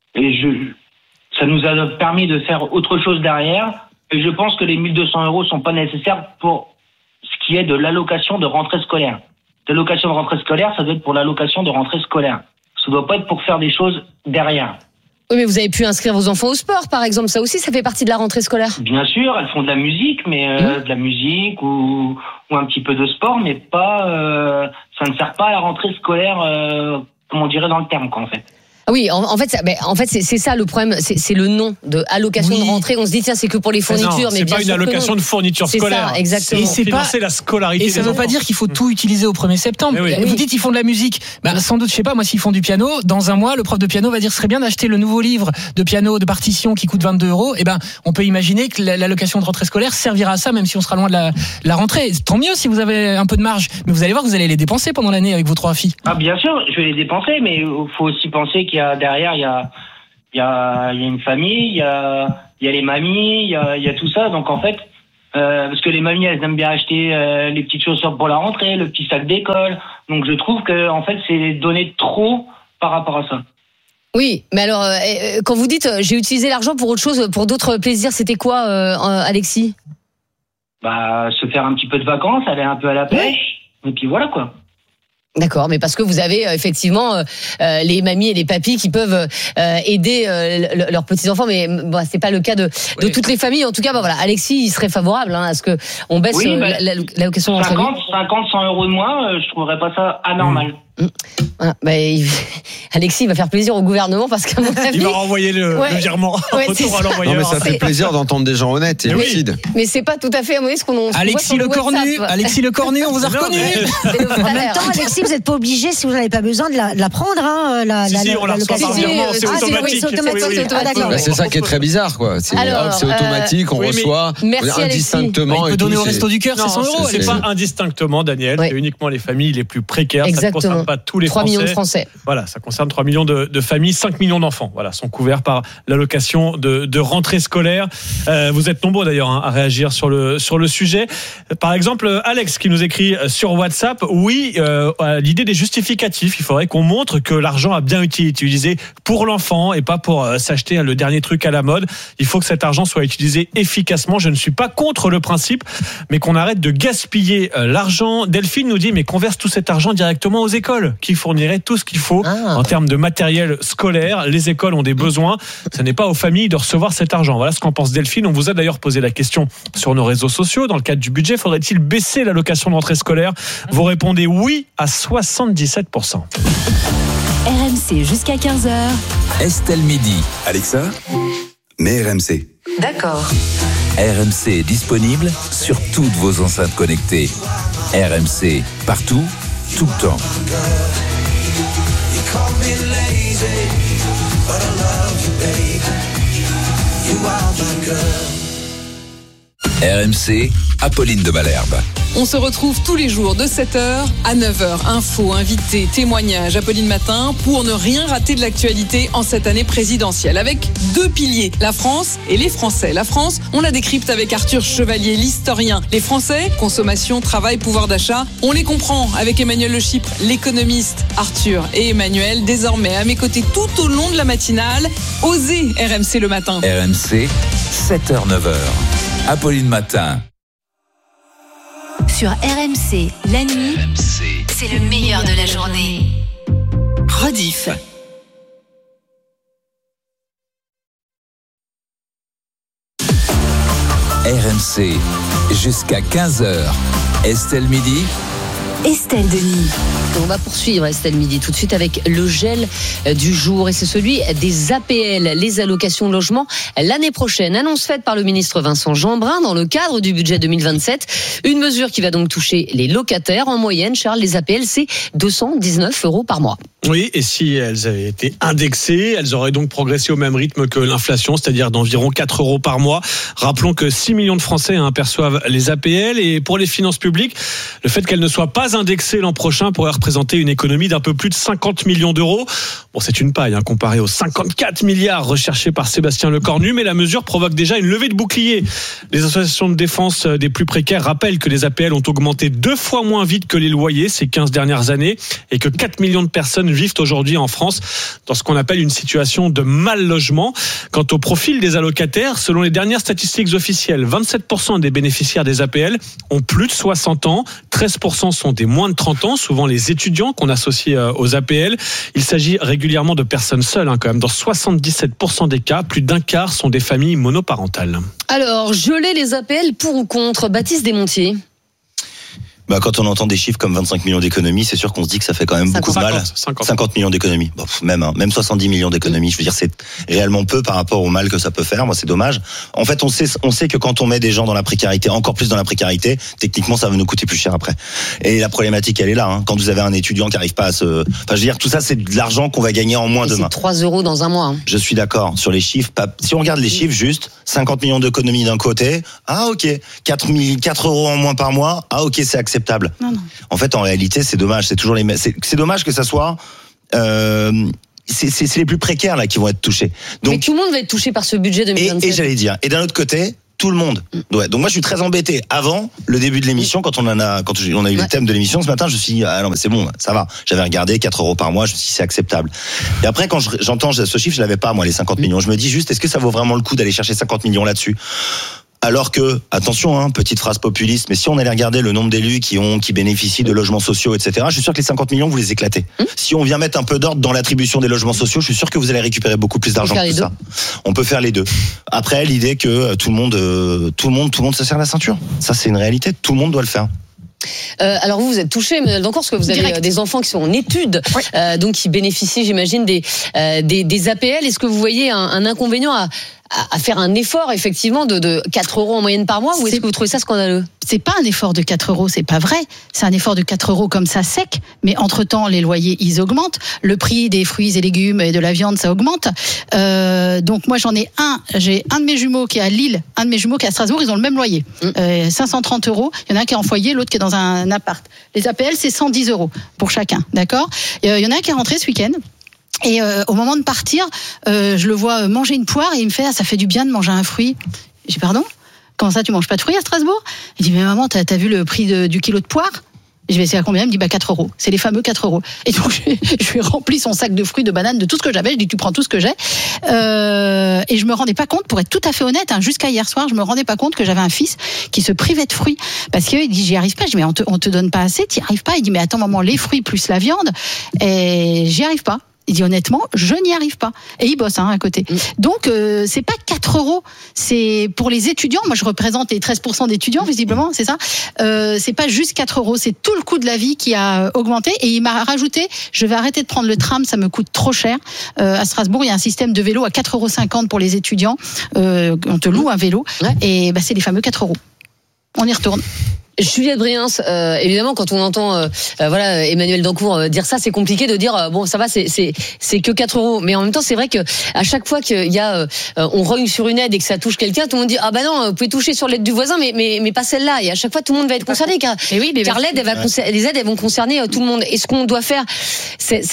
ça nous a permis de faire autre chose derrière. Et je pense que les 1 200 € sont pas nécessaires pour ce qui est de l'allocation de rentrée scolaire. L'allocation de rentrée scolaire, ça doit être pour l'allocation de rentrée scolaire. Ça doit pas être pour faire des choses derrière. Oui, mais vous avez pu inscrire vos enfants au sport, par exemple. Ça aussi, ça fait partie de la rentrée scolaire. Bien sûr, elles font de la musique, mais de la musique ou un petit peu de sport, mais pas. Ça ne sert pas à la rentrée scolaire, comme on dirait dans le terme, quoi, en fait. Oui, en fait, c'est ça le problème, c'est le nom de allocation de rentrée. On se dit tiens, c'est que pour les fournitures, mais bien sûr c'est pas une allocation de fourniture scolaire. C'est ça, exactement. Et c'est pas la scolarité. Et ça ne veut pas dire qu'il faut tout utiliser au 1er septembre. Vous dites ils font de la musique, sans doute, je sais pas, moi s'ils font du piano, dans un mois, le prof de piano va dire ce serait bien d'acheter le nouveau livre de piano de partition qui coûte 22 €. Et on peut imaginer que l'allocation de rentrée scolaire servira à ça, même si on sera loin de la rentrée. Tant mieux si vous avez un peu de marge, mais vous allez voir que vous allez les dépenser pendant l'année avec vos 3 filles. Ah bien sûr, je vais les dépenser, mais il faut aussi penser qu'il y a derrière, il y a une famille, il y a les mamies, il y a tout ça. Donc en fait, parce que les mamies, elles aiment bien acheter les petites chaussures pour la rentrée, le petit sac d'école. Donc je trouve que en fait, c'est donné trop par rapport à ça. Oui, mais alors quand vous dites j'ai utilisé l'argent pour autre chose, pour d'autres plaisirs, c'était quoi, Alexis? Se faire un petit peu de vacances, aller un peu à la pêche, et puis voilà quoi. D'accord, mais parce que vous avez effectivement les mamies et les papis qui peuvent aider leurs petits-enfants, mais c'est pas le cas de toutes les familles. En tout cas, voilà, Alexis, il serait favorable à ce qu'on baisse l'allocation de 50, 100 € de moins, je trouverais pas ça anormal. Voilà, Alexis va faire plaisir au gouvernement parce qu'à mon avis, il va renvoyer le virement en retour à l'envoyeur. Non, mais ça fait plaisir d'entendre des gens honnêtes et lucides. Mais c'est pas tout à fait à mon avis ce qu'on Alexis Le Cornu, on vous a reconnu. En même temps, Alexis, vous n'êtes pas obligé si vous n'avez pas besoin de la prendre, l'allocation. C'est automatique. C'est ça qui est très bizarre, quoi. C'est automatique, on reçoit indistinctement. On peut donner au Resto du Cœur, c'est 100 €. C'est pas indistinctement, Daniel. C'est uniquement les familles les plus précaires. Exactement. concerne pas tous les 3 millions de Français. Voilà, ça concerne 3 millions de familles, 5 millions d'enfants. Voilà, sont couverts par l'allocation de rentrée scolaire. Vous êtes nombreux d'ailleurs à réagir sur le sujet. Par exemple, Alex qui nous écrit sur WhatsApp, oui, à l'idée des justificatifs, il faudrait qu'on montre que l'argent a bien été utilisé pour l'enfant et pas pour s'acheter le dernier truc à la mode. Il faut que cet argent soit utilisé efficacement. Je ne suis pas contre le principe, mais qu'on arrête de gaspiller l'argent. Delphine nous dit, mais qu'on verse tout cet argent directement aux écoles, qui fourniraient tout ce qu'il faut en termes de matériel scolaire. Les écoles ont des besoins. Ce n'est pas aux familles de recevoir cet argent. Voilà ce qu'en pense Delphine. On vous a d'ailleurs posé la question sur nos réseaux sociaux. Dans le cadre du budget, faudrait-il baisser l'allocation de rentrée scolaire? Vous répondez oui à 77%. RMC jusqu'à 15h. Estelle Midi. Alexa, mets RMC. D'accord. RMC est disponible sur toutes vos enceintes connectées. RMC, partout, tout le temps. RMC, Apolline de Malherbe. On se retrouve tous les jours de 7h à 9h. Infos, invités, témoignages, Apolline Matin, pour ne rien rater de l'actualité en cette année présidentielle. Avec 2 piliers, la France et les Français. La France, on la décrypte avec Arthur Chevalier, l'historien. Les Français, consommation, travail, pouvoir d'achat, on les comprend avec Emmanuel Le Chypre, l'économiste. Arthur et Emmanuel, désormais à mes côtés tout au long de la matinale. Osez RMC le matin. RMC, 7h-9h. Apolline Matin. Sur RMC, la nuit, c'est le meilleur de la journée. Rediff. RMC, jusqu'à 15h. Estelle Midi. Estelle Denis. On va poursuivre Estelle Midi tout de suite avec le gel du jour et c'est celui des APL, les allocations de logement l'année prochaine. Annonce faite par le ministre Vincent Jeanbrun dans le cadre du budget 2027. Une mesure qui va donc toucher les locataires. En moyenne, Charles, les APL, c'est 219 € par mois. Oui, et si elles avaient été indexées, elles auraient donc progressé au même rythme que l'inflation, c'est-à-dire d'environ 4 € par mois. Rappelons que 6 millions de Français perçoivent les APL et pour les finances publiques, le fait qu'elles ne soient pas indexées l'an prochain pourrait représenter une économie d'un peu plus de 50 millions d'euros. Bon, c'est une paille comparé aux 54 milliards recherchés par Sébastien Lecornu, mais la mesure provoque déjà une levée de bouclier. Les associations de défense des plus précaires rappellent que les APL ont augmenté 2 fois moins vite que les loyers ces 15 dernières années et que 4 millions de personnes vivent aujourd'hui en France dans ce qu'on appelle une situation de mal logement. Quant au profil des allocataires, selon les dernières statistiques officielles, 27% des bénéficiaires des APL ont plus de 60 ans, 13% sont des moins de 30 ans, souvent les étudiants qu'on associe aux APL. Il s'agit régulièrement de personnes seules, quand même. Dans 77% des cas, plus d'un quart sont des familles monoparentales. Alors, geler les APL pour ou contre? Baptiste Desmontiers. Quand on entend des chiffres comme 25 millions d'économies, c'est sûr qu'on se dit que ça fait quand même beaucoup de mal. 50 millions d'économies. Bon, même 70 millions d'économies. Je veux dire, c'est réellement peu par rapport au mal que ça peut faire. Moi, c'est dommage. En fait, on sait que quand on met des gens dans la précarité, encore plus dans la précarité, techniquement, ça va nous coûter plus cher après. Et la problématique, elle est là. Quand vous avez un étudiant qui arrive pas à se, je veux dire, tout ça, c'est de l'argent qu'on va gagner en moins demain. C'est 3 € dans un mois. Je suis d'accord sur les chiffres. Si on regarde les chiffres, juste 50 millions d'économies d'un côté. Ah, ok. 4 € en moins par mois. Ah, ok, c'est acceptable. Non. En fait, en réalité, c'est dommage. C'est toujours c'est dommage que ça soit. C'est les plus précaires là qui vont être touchés. Donc, mais tout le monde va être touché par ce budget 2027. Et j'allais dire. Et d'un autre côté, tout le monde. Ouais. Donc moi, je suis très embêté. Avant le début de l'émission, quand on a eu les thèmes de l'émission ce matin, je me suis dit non mais c'est bon, ça va. J'avais regardé 4 € par mois. Je me suis dit c'est acceptable. Et après, quand j'entends ce chiffre, je l'avais pas moi les 50 millions. Je me dis juste, est-ce que ça vaut vraiment le coup d'aller chercher 50 millions là-dessus? Alors que, attention, petite phrase populiste, mais si on allait regarder le nombre d'élus qui bénéficient de logements sociaux, etc., je suis sûr que les 50 millions, vous les éclatez. Si on vient mettre un peu d'ordre dans l'attribution des logements sociaux, je suis sûr que vous allez récupérer beaucoup plus d'argent que ça. On peut faire les deux. Après, l'idée que tout le monde se serre la ceinture. Ça, c'est une réalité. Tout le monde doit le faire. Alors vous êtes touché, Emmanuel Dancourt, parce que vous avez des enfants qui sont en études, donc qui bénéficient, j'imagine, des APL. Est-ce que vous voyez un inconvénient à faire un effort effectivement de 4 € en moyenne par mois, ou est-ce que vous trouvez ça scandaleux? C'est pas un effort de 4 €, c'est pas vrai. C'est un effort de 4 € comme ça sec, mais entre-temps les loyers ils augmentent, le prix des fruits et légumes et de la viande ça augmente. Donc moi j'ai un de mes jumeaux qui est à Lille, un de mes jumeaux qui est à Strasbourg, ils ont le même loyer. 530 €, il y en a un qui est en foyer, l'autre qui est dans un un appart. Les APL, c'est 110 € pour chacun, d'accord ? Il y en a un qui est rentré ce week-end. Et au moment de partir, je le vois manger une poire et il me fait ça fait du bien de manger un fruit. J'ai dit pardon ? Comment ça, tu manges pas de fruits à Strasbourg ? Il dit mais maman, t'as vu le prix du kilo de poire ? Je vais essayer à combien ? Il me dit 4 €. C'est les fameux 4 €. Et donc je lui ai rempli son sac de fruits, de bananes, de tout ce que j'avais. Je dis tu prends tout ce que j'ai. Et je me rendais pas compte, pour être tout à fait honnête, jusqu'à hier soir, je me rendais pas compte que j'avais un fils qui se privait de fruits parce qu'il dit j'y arrive pas. Je dis mais on te donne pas assez, t'y arrives pas. Il dit mais attends maman, les fruits plus la viande, et j'y arrive pas. Il dit honnêtement, je n'y arrive pas. Et il bosse à côté. Donc c'est pas 4 €, c'est pour les étudiants. Moi je représente les 13% d'étudiants visiblement, c'est ça. C'est pas juste 4 €, c'est tout le coût de la vie qui a augmenté. Et il m'a rajouté, je vais arrêter de prendre le tram, ça me coûte trop cher. À Strasbourg, il y a un système de vélo à 4,50 € pour les étudiants. On te loue un vélo, et c'est les fameux 4 €. On y retourne. Juliette Briens, évidemment, quand on entend Emmanuel Dancourt dire ça, c'est compliqué de dire bon, ça va, c'est que 4 €. Mais en même temps, c'est vrai que à chaque fois qu'il y a on rogne sur une aide et que ça touche quelqu'un, tout le monde dit ah bah non, vous pouvez toucher sur l'aide du voisin, mais pas celle-là. Et à chaque fois, tout le monde va être concerné car l'aide, les aides, elles vont concerner tout le monde. Et ce qu'on doit faire, c'est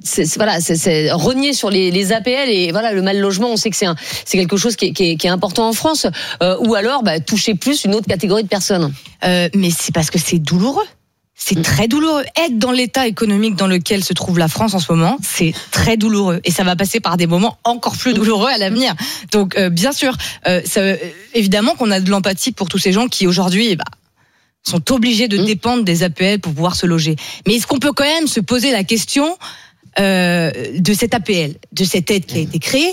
rogner sur les APL et voilà, le mal logement. On sait que c'est quelque chose qui est important en France. Ou alors toucher plus une autre catégorie de personnes. Mais c'est parce que c'est douloureux. C'est très douloureux. Être dans l'état économique dans lequel se trouve la France en ce moment, c'est très douloureux. Et ça va passer par des moments encore plus douloureux à l'avenir. Donc, bien sûr, évidemment qu'on a de l'empathie pour tous ces gens qui aujourd'hui sont obligés de dépendre des APL pour pouvoir se loger. Mais est-ce qu'on peut quand même se poser la question de cette APL, de cette aide qui a été créée,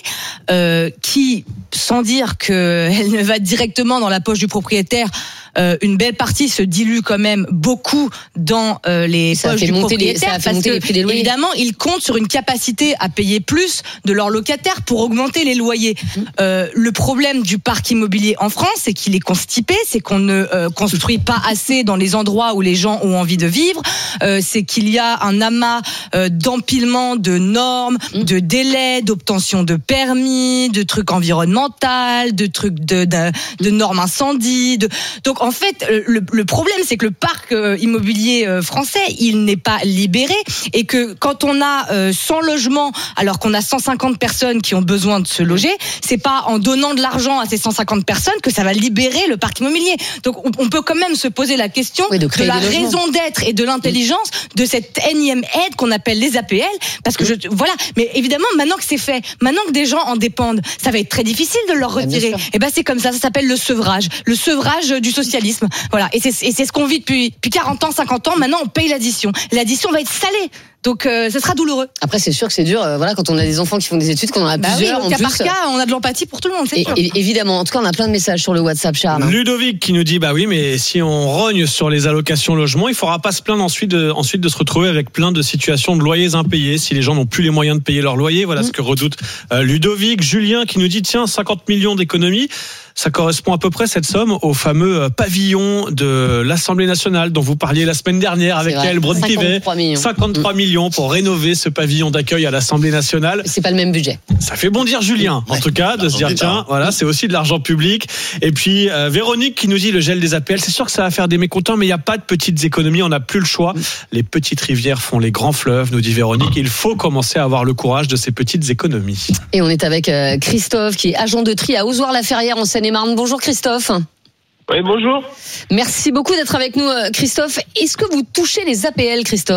qui, sans dire qu'elle ne va directement dans la poche du propriétaire, une belle partie se dilue quand même beaucoup dans les poches du propriétaire, parce que évidemment ils comptent sur une capacité à payer plus de leurs locataires pour augmenter les loyers. Le problème du parc immobilier en France, c'est qu'il est constipé, c'est qu'on ne construit pas assez dans les endroits où les gens ont envie de vivre, c'est qu'il y a un amas d'empilement de normes, de délais, d'obtention de permis, de trucs environnementaux, de trucs de normes incendie, donc en fait, le problème, c'est que le parc immobilier français, il n'est pas libéré et que quand on a 100 logements, alors qu'on a 150 personnes qui ont besoin de se loger, c'est pas en donnant de l'argent à ces 150 personnes que ça va libérer le parc immobilier. Donc, on peut quand même se poser la question de la raison d'être et de l'intelligence de cette énième aide qu'on appelle les APL, parce que voilà. Mais évidemment, maintenant que c'est fait, maintenant que des gens en dépendent, ça va être très difficile de leur retirer. Et c'est comme ça s'appelle le sevrage du socialisme. Voilà, et c'est ce qu'on vit depuis 40 ans, 50 ans. Maintenant, on paye l'addition. L'addition va être salée. Donc, ce sera douloureux. Après, c'est sûr que c'est dur. Quand on a des enfants qui font des études, qu'on en a plusieurs. Oui, cas par cas, on a de l'empathie pour tout le monde, c'est sûr. Évidemment. En tout cas, on a plein de messages sur le WhatsApp, Charles. Ludovic qui nous dit oui, mais si on rogne sur les allocations logement, il faudra pas se plaindre ensuite de se retrouver avec plein de situations de loyers impayés si les gens n'ont plus les moyens de payer leur loyer. Voilà ce que redoute Ludovic. Julien qui nous dit 50 millions d'économies. Ça correspond à peu près, cette somme, au fameux pavillon de l'Assemblée nationale dont vous parliez la semaine dernière avec Yael Braun-Pivet. 53 millions pour rénover ce pavillon d'accueil à l'Assemblée nationale. C'est pas le même budget. Ça fait bondir Julien, en tout cas, de se dire c'est aussi de l'argent public. Et puis Véronique qui nous dit le gel des APL, c'est sûr que ça va faire des mécontents, mais il n'y a pas de petites économies, on n'a plus le choix. Les petites rivières font les grands fleuves, nous dit Véronique. Il faut commencer à avoir le courage de ces petites économies. Et on est avec Christophe qui est agent de tri à Ozoir-la-Ferrière en Seine-et-Marne. Bonjour Christophe. Oui, bonjour. Merci beaucoup d'être avec nous Christophe. Est-ce que vous touchez les APL, Christophe ?